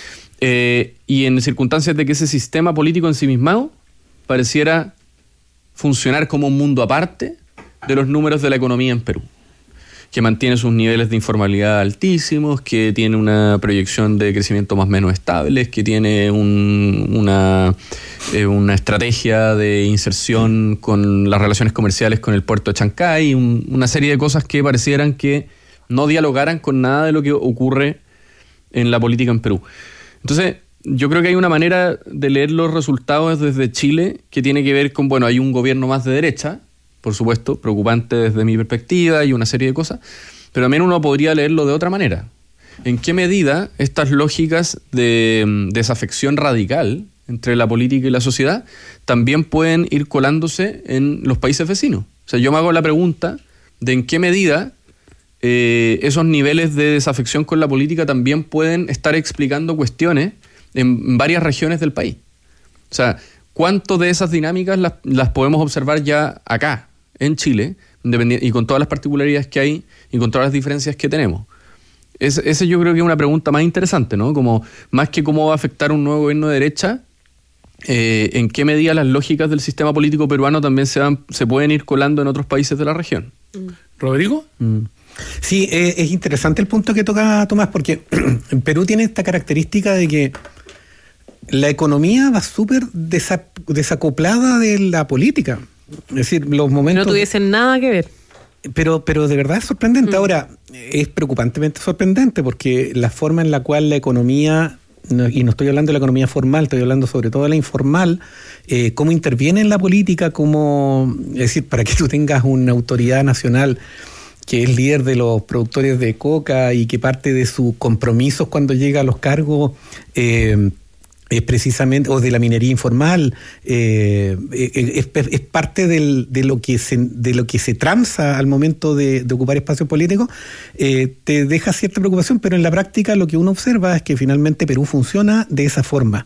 eh, y en circunstancias de que ese sistema político ensimismado pareciera funcionar como un mundo aparte de los números de la economía en Perú, que mantiene sus niveles de informalidad altísimos, que tiene una proyección de crecimiento más o menos estable, que tiene un, una, eh, una estrategia de inserción con las relaciones comerciales con el puerto de Chancay, un, una serie de cosas que parecieran que no dialogaran con nada de lo que ocurre en la política en Perú. Entonces, yo creo que hay una manera de leer los resultados desde Chile que tiene que ver con, bueno, hay un gobierno más de derecha, por supuesto, preocupante desde mi perspectiva y una serie de cosas, pero también uno podría leerlo de otra manera. ¿En qué medida estas lógicas de desafección radical entre la política y la sociedad también pueden ir colándose en los países vecinos? O sea, yo me hago la pregunta de en qué medida eh, esos niveles de desafección con la política también pueden estar explicando cuestiones en varias regiones del país. O sea, ¿cuánto de esas dinámicas las, las podemos observar ya acá, en Chile, y con todas las particularidades que hay y con todas las diferencias que tenemos? Es, ese yo creo que es una pregunta más interesante, ¿no? Como, más que cómo va a afectar un nuevo gobierno de derecha, eh, en qué medida las lógicas del sistema político peruano también se, van, se pueden ir colando en otros países de la región. ¿Rodrigo? Mm. Sí, eh, es interesante el punto que toca Tomás, porque Perú tiene esta característica de que la economía va súper desa- desacoplada de la política. Es decir, los momentos... No tuviesen nada que ver. Pero, pero de verdad es sorprendente. Mm. Ahora, es preocupantemente sorprendente porque la forma en la cual la economía, no, y no estoy hablando de la economía formal, estoy hablando sobre todo de la informal, eh, cómo interviene en la política, cómo, es decir, para que tú tengas una autoridad nacional que es líder de los productores de coca y que parte de sus compromisos cuando llega a los cargos eh, es precisamente, o de la minería informal, eh, es, es parte del, de lo que se de lo que se transa al momento de, de ocupar espacios políticos, eh, te deja cierta preocupación, pero en la práctica lo que uno observa es que finalmente Perú funciona de esa forma.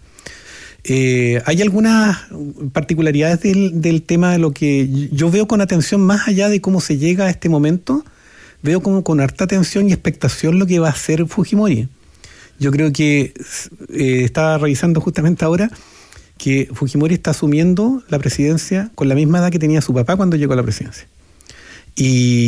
Eh, hay algunas particularidades del, del tema de lo que yo veo con atención, más allá de cómo se llega a este momento, veo como con harta atención y expectación lo que va a hacer Fujimori. Yo creo que eh, estaba revisando justamente ahora que Fujimori está asumiendo la presidencia con la misma edad que tenía su papá cuando llegó a la presidencia. Y,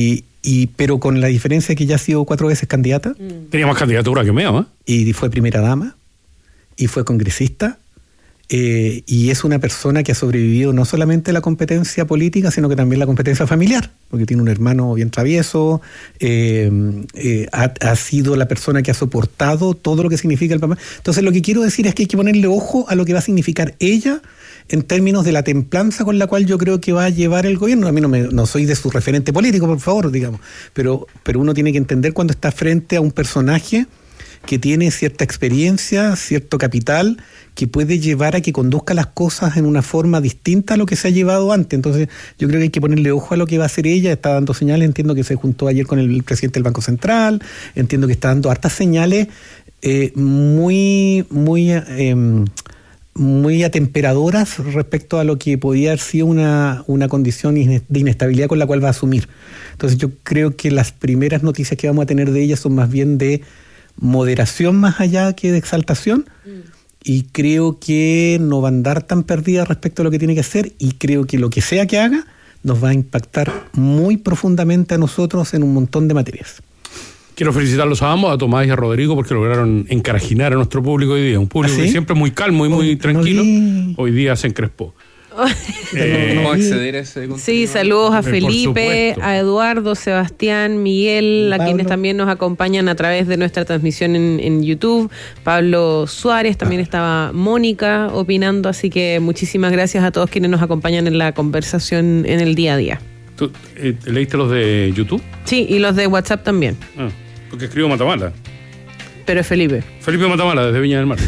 y, pero con la diferencia de que ya ha sido cuatro veces candidata. Mm. Tenía más candidatura que Meo, ¿eh? Y fue primera dama, y fue congresista, eh, y es una persona que ha sobrevivido no solamente la competencia política, sino que también la competencia familiar, porque tiene un hermano bien travieso, eh, eh, ha, ha sido la persona que ha soportado todo lo que significa el papá. Entonces lo que quiero decir es que hay que ponerle ojo a lo que va a significar ella en términos de la templanza con la cual yo creo que va a llevar el gobierno. A mí no, me, no soy de su referente político, por favor, digamos, pero, pero uno tiene que entender cuando está frente a un personaje que tiene cierta experiencia, cierto capital, que puede llevar a que conduzca las cosas en una forma distinta a lo que se ha llevado antes. Entonces yo creo que hay que ponerle ojo a lo que va a hacer ella. Está dando señales, entiendo que se juntó ayer con el presidente del Banco Central, entiendo que está dando hartas señales eh, muy, muy, eh, muy atemperadoras respecto a lo que podía haber sido una, una condición de inestabilidad con la cual va a asumir. Entonces yo creo que las primeras noticias que vamos a tener de ella son más bien de moderación más allá que de exaltación, mm. y creo que no va a andar tan perdida respecto a lo que tiene que hacer, y creo que lo que sea que haga nos va a impactar muy profundamente a nosotros en un montón de materias. Quiero felicitarlos a ambos, a Tomás y a Rodrigo, porque lograron encarajinar a nuestro público hoy día, un público ¿Ah, sí? que siempre es muy calmo y muy hoy, tranquilo, no hoy día se encrespó. Eh, ¿Cómo acceder a ese contenido? Sí, saludos a Felipe, a Eduardo, Sebastián, Miguel, a Pablo, quienes también nos acompañan a través de nuestra transmisión en, en YouTube. Pablo Suárez, también estaba Mónica opinando, así que muchísimas gracias a todos quienes nos acompañan en la conversación en el día a día. ¿Tú eh, leíste los de YouTube? Sí, y los de WhatsApp también. Ah, porque escribo Matamala. Pero es Felipe. Felipe Matamala, desde Viña del Mar.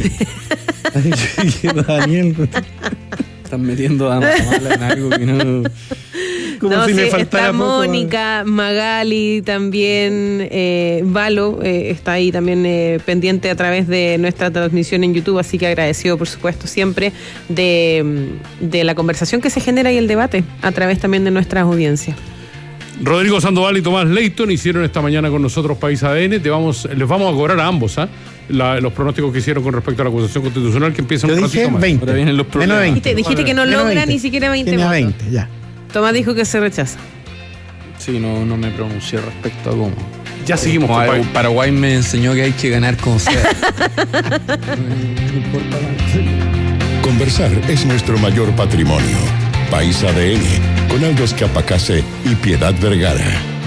Daniel... Están metiendo a Matamala en algo que no... Como no, si sí, me faltara está poco, Mónica, Magali, también eh, Valo, eh, está ahí también eh, pendiente a través de nuestra transmisión en YouTube, así que agradecido, por supuesto, siempre de, de la conversación que se genera y el debate a través también de nuestras audiencias. Rodrigo Sandoval y Tomás Leighton hicieron esta mañana con nosotros País A D N. Te vamos, les vamos a cobrar a ambos, ¿ah? ¿eh? La, los pronósticos que hicieron con respecto a la acusación constitucional que empiezan un ratito más. veinte. Ahora vienen los problemas. Dijiste, dijiste que no logra ni siquiera veinte votos. veinte, ya. Tomás dijo que se rechaza. Sí, no, no me pronuncié respecto a cómo. Ya seguimos. Como Paraguay. Paraguay me enseñó que hay que ganar como sea. Conversar es nuestro mayor patrimonio. País A D N, con Aldo Escapacase y Piedad Vergara.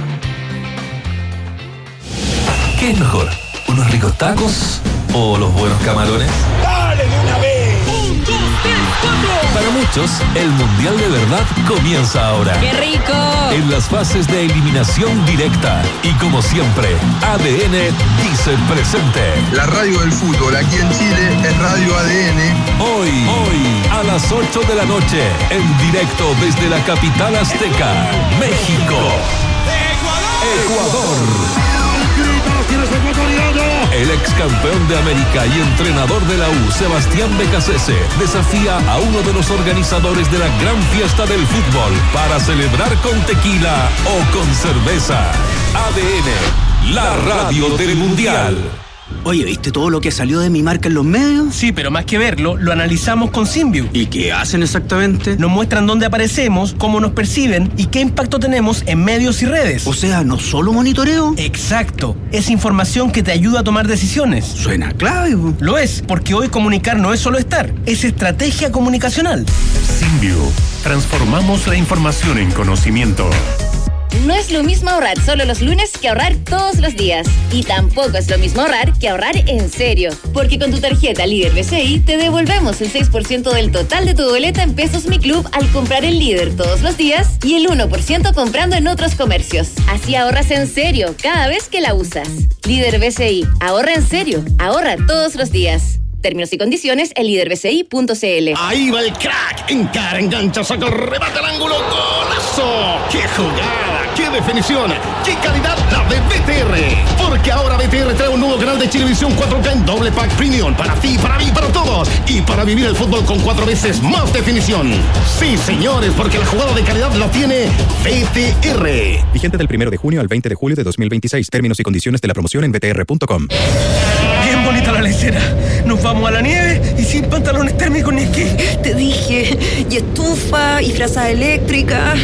¿Qué es mejor? ¿Unos ricos tacos o los buenos camarones? ¡Dale de una vez! ¡Un, dos, tres, cuatro! Para muchos, el Mundial de verdad comienza ahora. ¡Qué rico! En las fases de eliminación directa. Y como siempre, A D N dice presente. La radio del fútbol aquí en Chile es Radio A D N. Hoy, hoy, a las ocho de la noche, en directo desde la capital azteca, México. Ecuador. Ecuador. El ex campeón de América y entrenador de la U, Sebastián Becasese, desafía a uno de los organizadores de la gran fiesta del fútbol para celebrar con tequila o con cerveza. A D N, la radio del Mundial. Oye, ¿viste todo lo que salió de mi marca en los medios? Sí, pero más que verlo, lo analizamos con Simview. ¿Y qué hacen exactamente? Nos muestran dónde aparecemos, cómo nos perciben y qué impacto tenemos en medios y redes. O sea, ¿no solo monitoreo? Exacto. Es información que te ayuda a tomar decisiones. Suena clave. Lo es, porque hoy comunicar no es solo estar, es estrategia comunicacional. Simview. Transformamos la información en conocimiento. No es lo mismo ahorrar solo los lunes que ahorrar todos los días. Y tampoco es lo mismo ahorrar que ahorrar en serio. Porque con tu tarjeta Líder B C I te devolvemos el seis por ciento del total de tu boleta en Pesos Mi Club al comprar el Líder todos los días y el uno por ciento comprando en otros comercios. Así ahorras en serio cada vez que la usas. Líder B C I. Ahorra en serio. Ahorra todos los días. Términos y condiciones en líder b c i punto c l. Ahí va el crack. Encara, engancha, saca el remate al ángulo. ¡Golazo! ¡Qué jugada! ¡Qué definición! ¡Qué calidad la de B T R! Porque ahora B T R trae un nuevo canal de Chilevisión cuatro K en doble pack premium. Para ti, para mí, para todos. Y para vivir el fútbol con cuatro veces más definición. Sí, señores, porque la jugada de calidad la tiene B T R. Vigente del primero de junio al veinte de julio de dos mil veintiséis. Términos y condiciones de la promoción en b t r punto com. Bien bonita la lecera. Nos vamos a la nieve y sin pantalones térmicos ni esquí. Te dije, y estufa, y frazada eléctrica. Con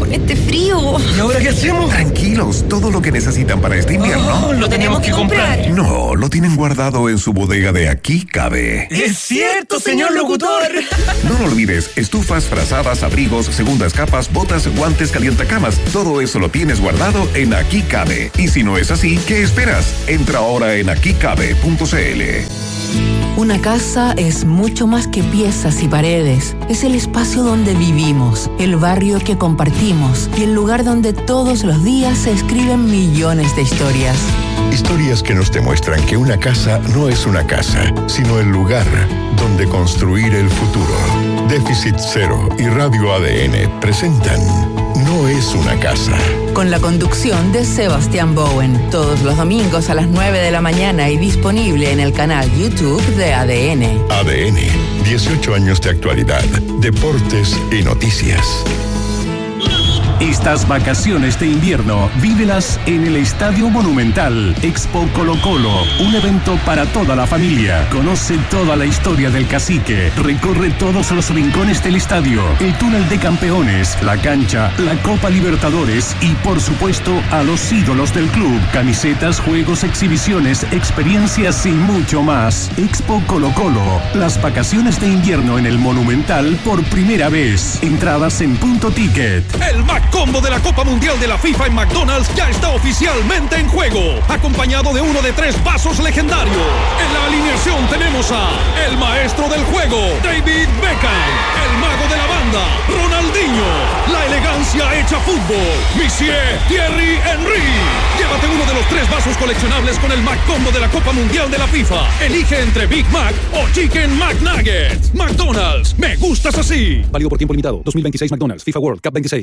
este frío. ¿Y ahora qué hacemos? Tranquilos, todo lo que necesitan para este invierno. Oh, lo tenemos que comprar. No, lo tienen guardado en su bodega de Aquí Cabe. ¡Es cierto, señor locutor! No lo olvides, estufas, frazadas, abrigos, segundas capas, botas, guantes, calientacamas. Todo eso lo tienes guardado en Aquí Cabe. Y si no es así, ¿qué esperas? Entra ahora en aquí cabe punto c l. Una casa es mucho más que piezas y paredes. Es el espacio donde vivimos, el barrio que compartimos y el lugar donde todos los días se escriben millones de historias. Historias que nos demuestran que una casa no es una casa, sino el lugar donde construir el futuro. Déficit Cero y Radio A D N presentan No es una casa. Con la conducción de Sebastián Bowen, todos los domingos a las nueve de la mañana y disponible en el canal YouTube de A D N. A D N, dieciocho años de actualidad, deportes y noticias. Estas vacaciones de invierno, vívelas en el Estadio Monumental. Expo Colo Colo, un evento para toda la familia. Conoce toda la historia del cacique. Recorre todos los rincones del estadio, el túnel de campeones, la cancha, la Copa Libertadores y, por supuesto, a los ídolos del club. Camisetas, juegos, exhibiciones, experiencias y mucho más. Expo Colo Colo, las vacaciones de invierno en el Monumental por primera vez. Entradas en Punto Ticket. El Mac Combo de la Copa Mundial de la FIFA en McDonald's ya está oficialmente en juego, acompañado de uno de tres vasos legendarios. En la alineación tenemos a el maestro del juego, David Beckham, el mago de la banda, Ronaldinho, la elegancia hecha fútbol, Monsieur Thierry Henry. Llévate uno de los tres vasos coleccionables con el Mac Combo de la Copa Mundial de la FIFA. Elige entre Big Mac o Chicken McNuggets. McDonald's, me gustas así. Válido por tiempo limitado. dos mil veintiséis McDonald's, FIFA World Cup veintiséis.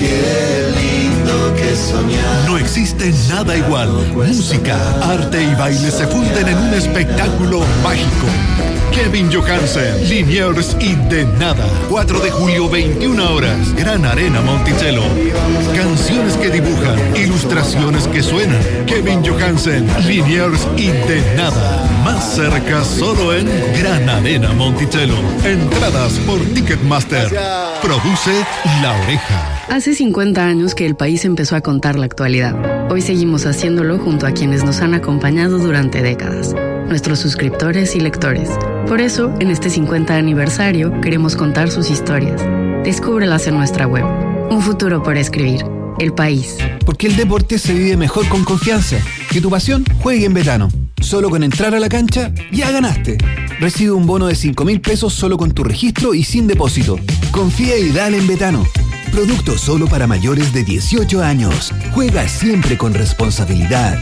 No existe nada igual. Música, arte y baile se funden en un espectáculo mágico. Kevin Johansen, Liniers y De Nada. cuatro de julio, veintiuna horas. Gran Arena Monticello. Canciones que dibujan, ilustraciones que suenan. Kevin Johansen, Liniers y De Nada. Más cerca solo en Gran Arena Monticello. Entradas por Ticketmaster. Produce La Oreja. Hace cincuenta años que el país empezó a contar la actualidad. Hoy seguimos haciéndolo junto a quienes nos han acompañado durante décadas, nuestros suscriptores y lectores. Por eso, en este cincuenta aniversario, queremos contar sus historias. Descúbrelas en nuestra web. Un futuro por escribir. El País. Porque el deporte se vive mejor con confianza. Que tu pasión juegue en Betano. Solo con entrar a la cancha, ya ganaste. Recibe un bono de cinco mil pesos solo con tu registro y sin depósito. Confía y dale en Betano. Producto solo para mayores de dieciocho años. Juega siempre con responsabilidad.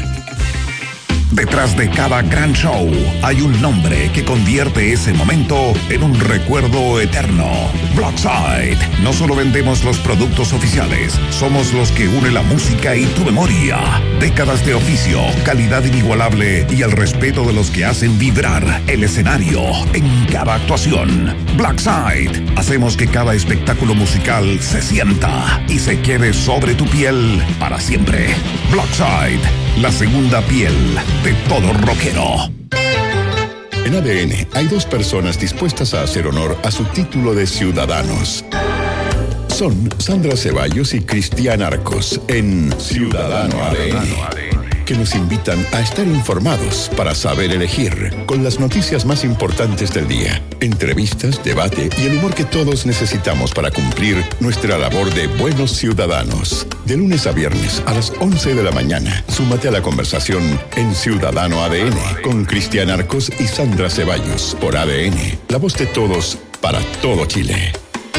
Detrás de cada gran show hay un nombre que convierte ese momento en un recuerdo eterno. Blockside. No solo vendemos los productos oficiales, somos los que une la música y tu memoria. Décadas de oficio, calidad inigualable y el respeto de los que hacen vibrar el escenario en cada actuación. Blockside. Hacemos que cada espectáculo musical se sienta y se quede sobre tu piel para siempre. Blockside. La segunda piel de todo rockero. En A D N hay dos personas dispuestas a hacer honor a su título de ciudadanos. Son Sandra Ceballos y Cristian Arcos en Ciudadano A D N, que nos invitan a estar informados para saber elegir, con las noticias más importantes del día, entrevistas, debate y el humor que todos necesitamos para cumplir nuestra labor de buenos ciudadanos. De lunes a viernes a las once de la mañana, súmate a la conversación en Ciudadano A D N con Cristian Arcos y Sandra Ceballos por A D N, la voz de todos para todo Chile.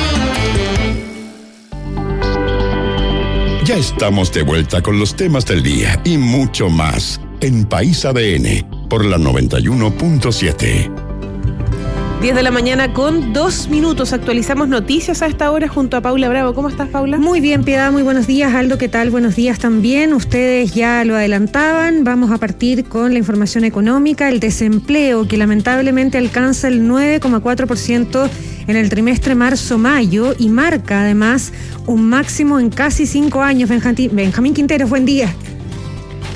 Ya estamos de vuelta con los temas del día y mucho más en País A D N por la noventa y uno punto siete. diez de la mañana con dos minutos. Actualizamos noticias a esta hora junto a Paula Bravo. ¿Cómo estás, Paula? Muy bien, Piedad. Muy buenos días, Aldo. ¿Qué tal? Buenos días también. Ustedes ya lo adelantaban. Vamos a partir con la información económica. El desempleo, que lamentablemente alcanza el nueve coma cuatro por ciento en el trimestre marzo-mayo y marca además un máximo en casi cinco años. Benjamín Quinteros, buen día.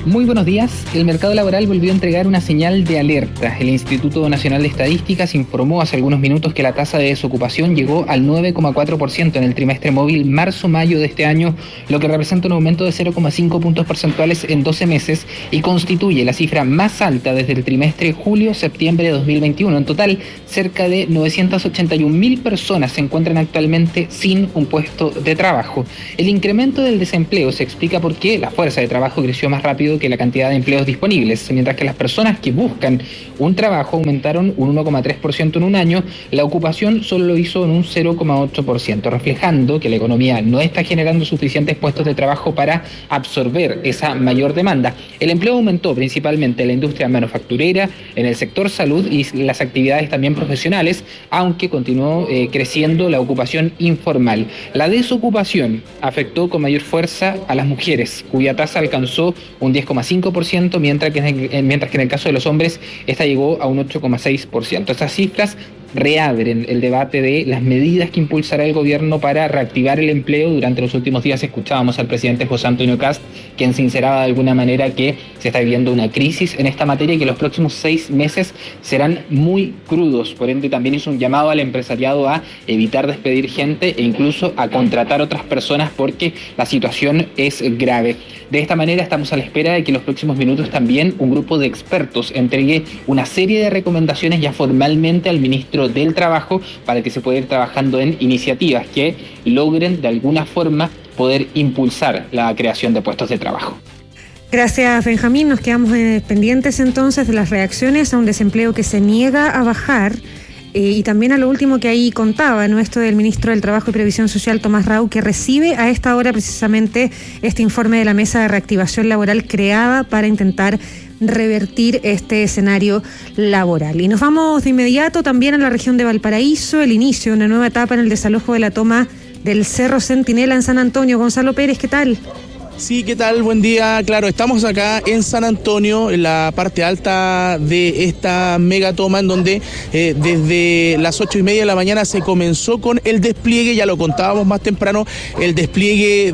Muy buenos días. El mercado laboral volvió a entregar una señal de alerta. El Instituto Nacional de Estadísticas informó hace algunos minutos que la tasa de desocupación llegó al nueve coma cuatro por ciento en el trimestre móvil marzo-mayo de este año, lo que representa un aumento de cero coma cinco puntos porcentuales en doce meses y constituye la cifra más alta desde el trimestre julio-septiembre de dos mil veintiuno. En total, cerca de novecientas ochenta y un mil personas se encuentran actualmente sin un puesto de trabajo. El incremento del desempleo se explica porque la fuerza de trabajo creció más rápido que la cantidad de empleos disponibles, mientras que las personas que buscan un trabajo aumentaron un uno coma tres por ciento en un año, la ocupación solo lo hizo en un cero coma ocho por ciento, reflejando que la economía no está generando suficientes puestos de trabajo para absorber esa mayor demanda. El empleo aumentó principalmente en la industria manufacturera, en el sector salud y las actividades también profesionales, aunque continuó eh, creciendo la ocupación informal. La desocupación afectó con mayor fuerza a las mujeres, cuya tasa alcanzó un diez coma cinco por ciento, mientras que, en el, mientras que en el caso de los hombres esta llegó a un ocho coma seis por ciento. Estas cifras reabren el debate de las medidas que impulsará el gobierno para reactivar el empleo. Durante los últimos días escuchábamos al presidente José Antonio Kast, quien sinceraba de alguna manera que se está viviendo una crisis en esta materia y que los próximos seis meses serán muy crudos. Por ende, también hizo un llamado al empresariado a evitar despedir gente e incluso a contratar otras personas porque la situación es grave. De esta manera estamos a la espera de que en los próximos minutos también un grupo de expertos entregue una serie de recomendaciones ya formalmente al ministro del Trabajo para que se pueda ir trabajando en iniciativas que logren de alguna forma poder impulsar la creación de puestos de trabajo. Gracias, Benjamín. Nos quedamos eh, pendientes entonces de las reacciones a un desempleo que se niega a bajar. Eh, y también a lo último que ahí contaba, ¿no? Esto del ministro del Trabajo y Previsión Social, Tomás Rau, que recibe a esta hora precisamente este informe de la Mesa de Reactivación Laboral creada para intentar revertir este escenario laboral. Y nos vamos de inmediato también a la región de Valparaíso, el inicio de una nueva etapa en el desalojo de la toma del Cerro Centinela en San Antonio. Gonzalo Pérez, ¿qué tal? Sí, ¿qué tal? Buen día. Claro, estamos acá en San Antonio, en la parte alta de esta megatoma, en donde eh, desde las ocho y media de la mañana se comenzó con el despliegue, ya lo contábamos más temprano, el despliegue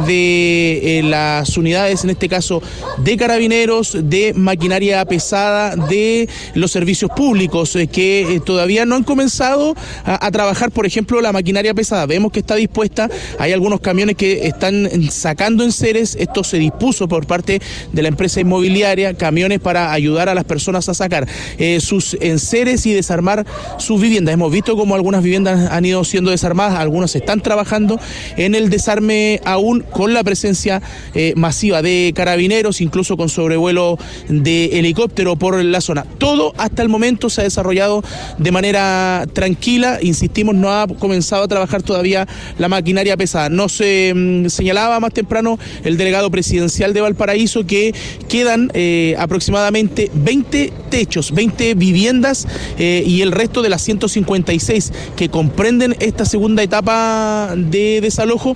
de eh, las unidades, en este caso de carabineros, de maquinaria pesada, de los servicios públicos, eh, que eh, todavía no han comenzado a, a trabajar, por ejemplo, la maquinaria pesada. Vemos que está dispuesta, hay algunos camiones que están sacando enseres. Esto se dispuso por parte de la empresa inmobiliaria, camiones para ayudar a las personas a sacar eh, sus enseres y desarmar sus viviendas. Hemos visto cómo algunas viviendas han ido siendo desarmadas, algunas están trabajando en el desarme aún con la presencia eh, masiva de carabineros, incluso con sobrevuelo de helicóptero por la zona. Todo hasta el momento se ha desarrollado de manera tranquila, insistimos, no ha comenzado a trabajar todavía la maquinaria pesada. Nos eh, señalaba más temprano el delegado presidencial de Valparaíso que quedan eh, aproximadamente veinte techos, veinte viviendas eh, y el resto de las ciento cincuenta y seis que comprenden esta segunda etapa de desalojo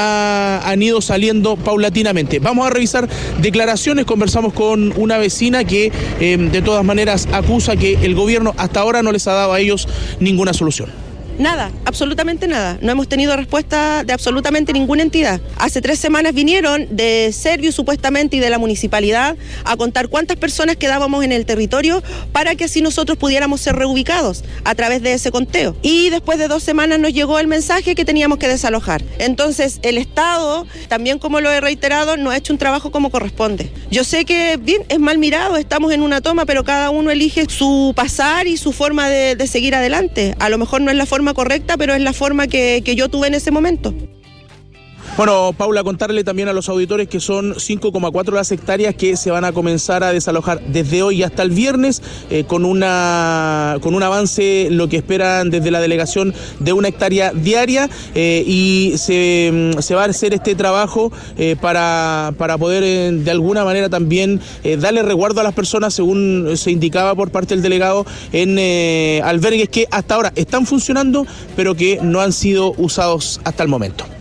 ya han ido saliendo paulatinamente. Vamos a revisar declaraciones, conversamos con una vecina que eh, de todas maneras acusa que el gobierno hasta ahora no les ha dado a ellos ninguna solución. Nada, absolutamente nada. No hemos tenido respuesta de absolutamente ninguna entidad. Hace tres semanas vinieron de Servio supuestamente y de la municipalidad a contar cuántas personas quedábamos en el territorio para que así nosotros pudiéramos ser reubicados a través de ese conteo. Y después de dos semanas nos llegó el mensaje que teníamos que desalojar. Entonces el Estado, también como lo he reiterado, no ha hecho un trabajo como corresponde. Yo sé que bien, es mal mirado, estamos en una toma, pero cada uno elige su pasar y su forma de, de seguir adelante. A lo mejor no es la forma correcta, pero es la forma que, que yo tuve en ese momento. Bueno, Paula, contarle también a los auditores que son cinco coma cuatro las hectáreas que se van a comenzar a desalojar desde hoy hasta el viernes, eh, con una con un avance, lo que esperan desde la delegación, de una hectárea diaria, eh, y se, se va a hacer este trabajo eh, para, para poder eh, de alguna manera también eh, darle resguardo a las personas, según se indicaba por parte del delegado, en eh, albergues que hasta ahora están funcionando, pero que no han sido usados hasta el momento.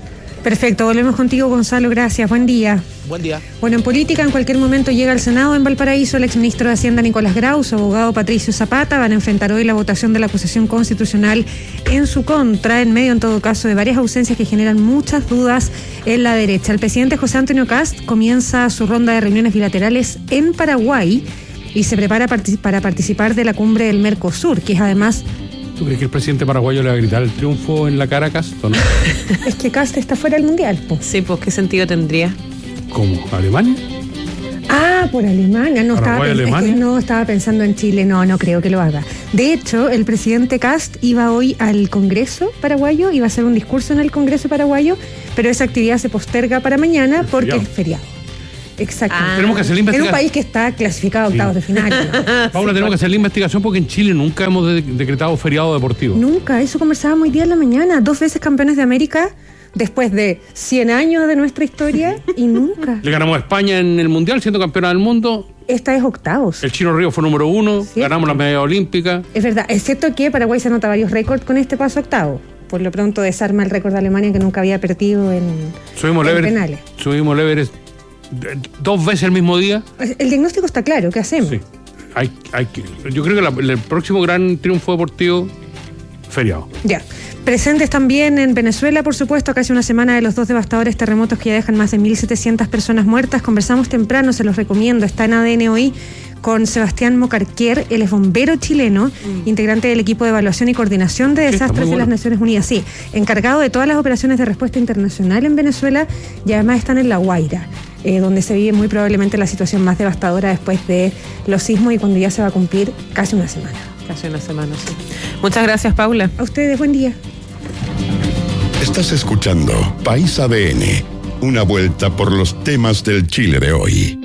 Perfecto, volvemos contigo, Gonzalo, gracias, buen día. Buen día. Bueno, en política, en cualquier momento llega al Senado en Valparaíso el exministro de Hacienda Nicolás Grau, su abogado Patricio Zapata van a enfrentar hoy la votación de la acusación constitucional en su contra, en medio en todo caso de varias ausencias que generan muchas dudas en la derecha. El presidente José Antonio Kast comienza su ronda de reuniones bilaterales en Paraguay y se prepara para participar de la cumbre del Mercosur, que es además... ¿Tú crees que el presidente paraguayo le va a gritar el triunfo en la cara a Kast o no? Es que Kast está fuera del mundial, po. Sí, pues ¿qué sentido tendría? ¿Cómo? ¿Alemania? Ah, por Alemania. No estaba, ¿Paraguay, pens- Alemania? es que no estaba pensando en Chile. No, no creo que lo haga. De hecho, el presidente Kast iba hoy al Congreso paraguayo, iba a hacer un discurso en el Congreso paraguayo, pero esa actividad se posterga para mañana ¿Es porque feriado? es feriado. Exacto. Ah. Tenemos que hacer la En un investigación. país que está clasificado a octavos de final. ¿no? Paula, tenemos que hacer la investigación porque en Chile nunca hemos de- decretado feriado deportivo. Nunca, eso conversábamos hoy día en la mañana. Dos veces campeones de América después de cien años de nuestra historia y nunca. Le ganamos a España en el Mundial, siendo campeona del mundo. Esta es octavos. El Chino Río fue número uno. ¿Cierto? Ganamos la medalla olímpica. Es verdad, excepto que Paraguay se anota varios récords con este paso octavo. Por lo pronto desarma el récord de Alemania que nunca había perdido en, Subimos en el Everest. penales. Subimos el Everest eh, dos veces el mismo día. El diagnóstico está claro, ¿qué hacemos? Sí. Hay, hay que, yo creo que la- el próximo gran triunfo deportivo, feriado. Ya. Presentes también en Venezuela, por supuesto, casi una semana de los dos devastadores terremotos que ya dejan más de mil setecientas personas muertas. Conversamos temprano, se los recomiendo, está en A D N hoy con Sebastián Mocarquier, él es bombero chileno, mm. integrante del equipo de evaluación y coordinación de desastres sí, de bueno. las Naciones Unidas, sí, encargado de todas las operaciones de respuesta internacional en Venezuela y además están en La Guaira, eh, donde se vive muy probablemente la situación más devastadora después de los sismos y cuando ya se va a cumplir casi una semana. Casi una semana, sí. Muchas gracias, Paula. A ustedes, buen día. Estás escuchando País A D N, una vuelta por los temas del Chile de hoy.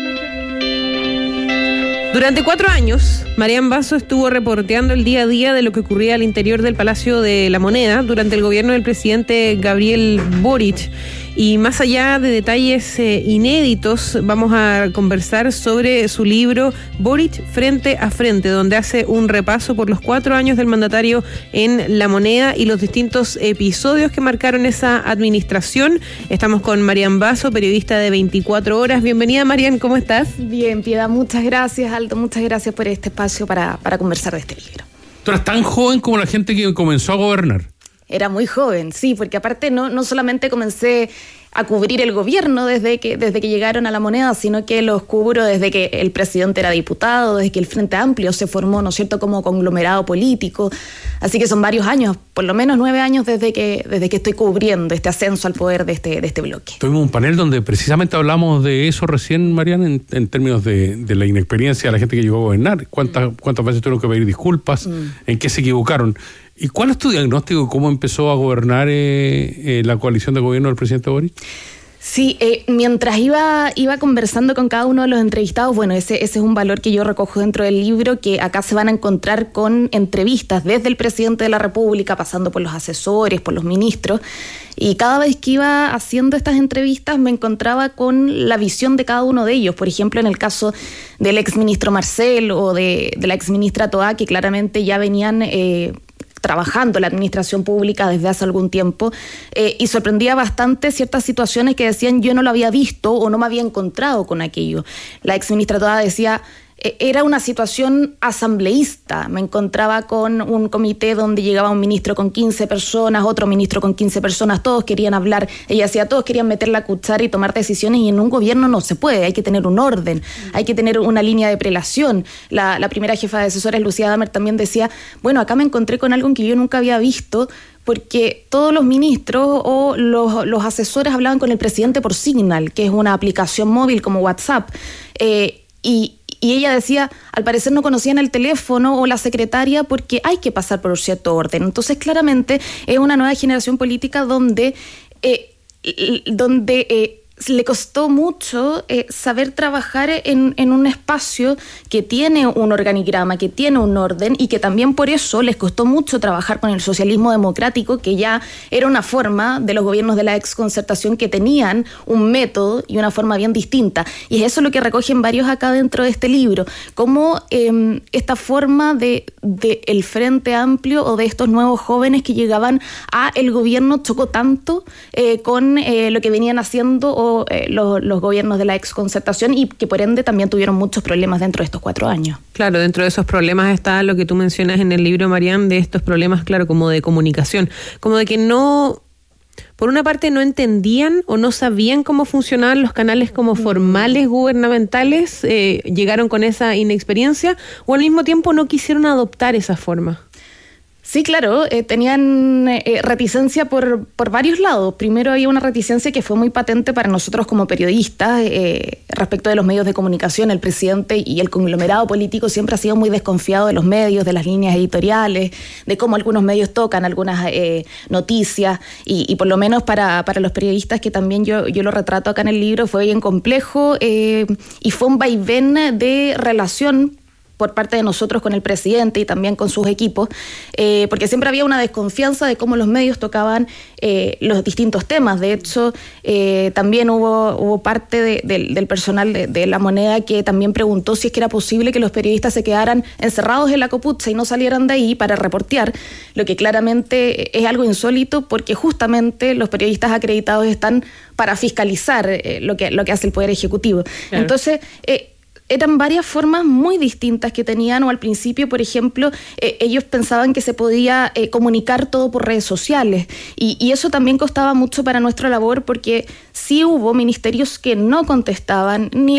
Durante cuatro años, Marian Basso estuvo reporteando el día a día de lo que ocurría al interior del Palacio de la Moneda durante el gobierno del presidente Gabriel Boric. Y más allá de detalles eh, inéditos, vamos a conversar sobre su libro Boric Frente a Frente, donde hace un repaso por los cuatro años del mandatario en La Moneda y los distintos episodios que marcaron esa administración. Estamos con Marian Basso, periodista de veinticuatro horas. Bienvenida, Marian, ¿cómo estás? Bien, Piedad, muchas gracias, Aldo, muchas gracias por este espacio para, para conversar de este libro. ¿Tú eras tan joven como la gente que comenzó a gobernar? Era muy joven, sí, porque aparte no, no solamente comencé a cubrir el gobierno desde que, desde que llegaron a La Moneda, sino que los cubro desde que el presidente era diputado, desde que el Frente Amplio se formó, ¿no es cierto?, como conglomerado político. Así que son varios años, por lo menos nueve años desde que, desde que estoy cubriendo este ascenso al poder de este, de este bloque. Tuvimos un panel donde precisamente hablamos de eso recién, Mariana, en, en términos de, de la inexperiencia de la gente que llegó a gobernar. ¿Cuántas, mm. cuántas veces tuvieron que pedir disculpas? Mm. ¿En qué se equivocaron? ¿Y cuál es tu diagnóstico? ¿Cómo empezó a gobernar eh, eh, la coalición de gobierno del presidente Boric? Sí, eh, mientras iba, iba conversando con cada uno de los entrevistados, bueno, ese, ese es un valor que yo recojo dentro del libro, que acá se van a encontrar con entrevistas desde el presidente de la República, pasando por los asesores, por los ministros, y cada vez que iba haciendo estas entrevistas me encontraba con la visión de cada uno de ellos. Por ejemplo, en el caso del exministro Marcel o de, de la exministra Toá, que claramente ya venían Eh, trabajando la administración pública desde hace algún tiempo, eh, y sorprendía bastante ciertas situaciones que decían yo no lo había visto o no me había encontrado con aquello. La exministra Toda decía, eh, era una situación asambleísta, me encontraba con un comité donde llegaba un ministro con quince personas, otro ministro con quince personas, todos querían hablar, ella decía, todos querían meter la cuchara y tomar decisiones, y en un gobierno no se puede, hay que tener un orden, mm. hay que tener una línea de prelación. La, la primera jefa de asesores, Lucía Damer, también decía, bueno, acá me encontré con algo que yo nunca había visto, porque todos los ministros o los, los asesores hablaban con el presidente por Signal, que es una aplicación móvil como WhatsApp, eh, y Y ella decía, al parecer no conocían el teléfono o la secretaria porque hay que pasar por un cierto orden. Entonces, claramente, es una nueva generación política donde, eh, donde eh, le costó mucho eh, saber trabajar en, en un espacio que tiene un organigrama, que tiene un orden, y que también por eso les costó mucho trabajar con el socialismo democrático, que ya era una forma de los gobiernos de la exconcertación que tenían un método y una forma bien distinta. Y es eso lo que recogen varios acá dentro de este libro, cómo eh, esta forma de, de el Frente Amplio o de estos nuevos jóvenes que llegaban a el gobierno chocó tanto eh, con eh, lo que venían haciendo o Eh, los, los gobiernos de la exconcertación, y que por ende también tuvieron muchos problemas dentro de estos cuatro años. Claro, dentro de esos problemas está lo que tú mencionas en el libro, Marian, de estos problemas, claro, como de comunicación, como de que no, por una parte no entendían o no sabían cómo funcionaban los canales como formales gubernamentales, eh, llegaron con esa inexperiencia, o al mismo tiempo no quisieron adoptar esa forma. Sí, claro, eh, tenían eh, reticencia por, por varios lados. Primero había una reticencia que fue muy patente para nosotros como periodistas eh, respecto de los medios de comunicación. El presidente y el conglomerado político siempre ha sido muy desconfiado de los medios, de las líneas editoriales, de cómo algunos medios tocan algunas eh, noticias, y, y por lo menos para, para los periodistas, que también yo, yo lo retrato acá en el libro, fue bien complejo eh, y fue un vaivén de relación por parte de nosotros con el presidente y también con sus equipos, eh, porque siempre había una desconfianza de cómo los medios tocaban eh, los distintos temas. De hecho, eh, también hubo, hubo parte de, de, del personal de, de La Moneda que también preguntó si es que era posible que los periodistas se quedaran encerrados en la copucha y no salieran de ahí para reportear, lo que claramente es algo insólito, porque justamente los periodistas acreditados están para fiscalizar eh, lo que, lo que hace el Poder Ejecutivo. Claro. Entonces, eh, eran varias formas muy distintas que tenían, o al principio, por ejemplo, eh, ellos pensaban que se podía eh, comunicar todo por redes sociales, y, y eso también costaba mucho para nuestra labor, porque sí hubo ministerios que no contestaban ni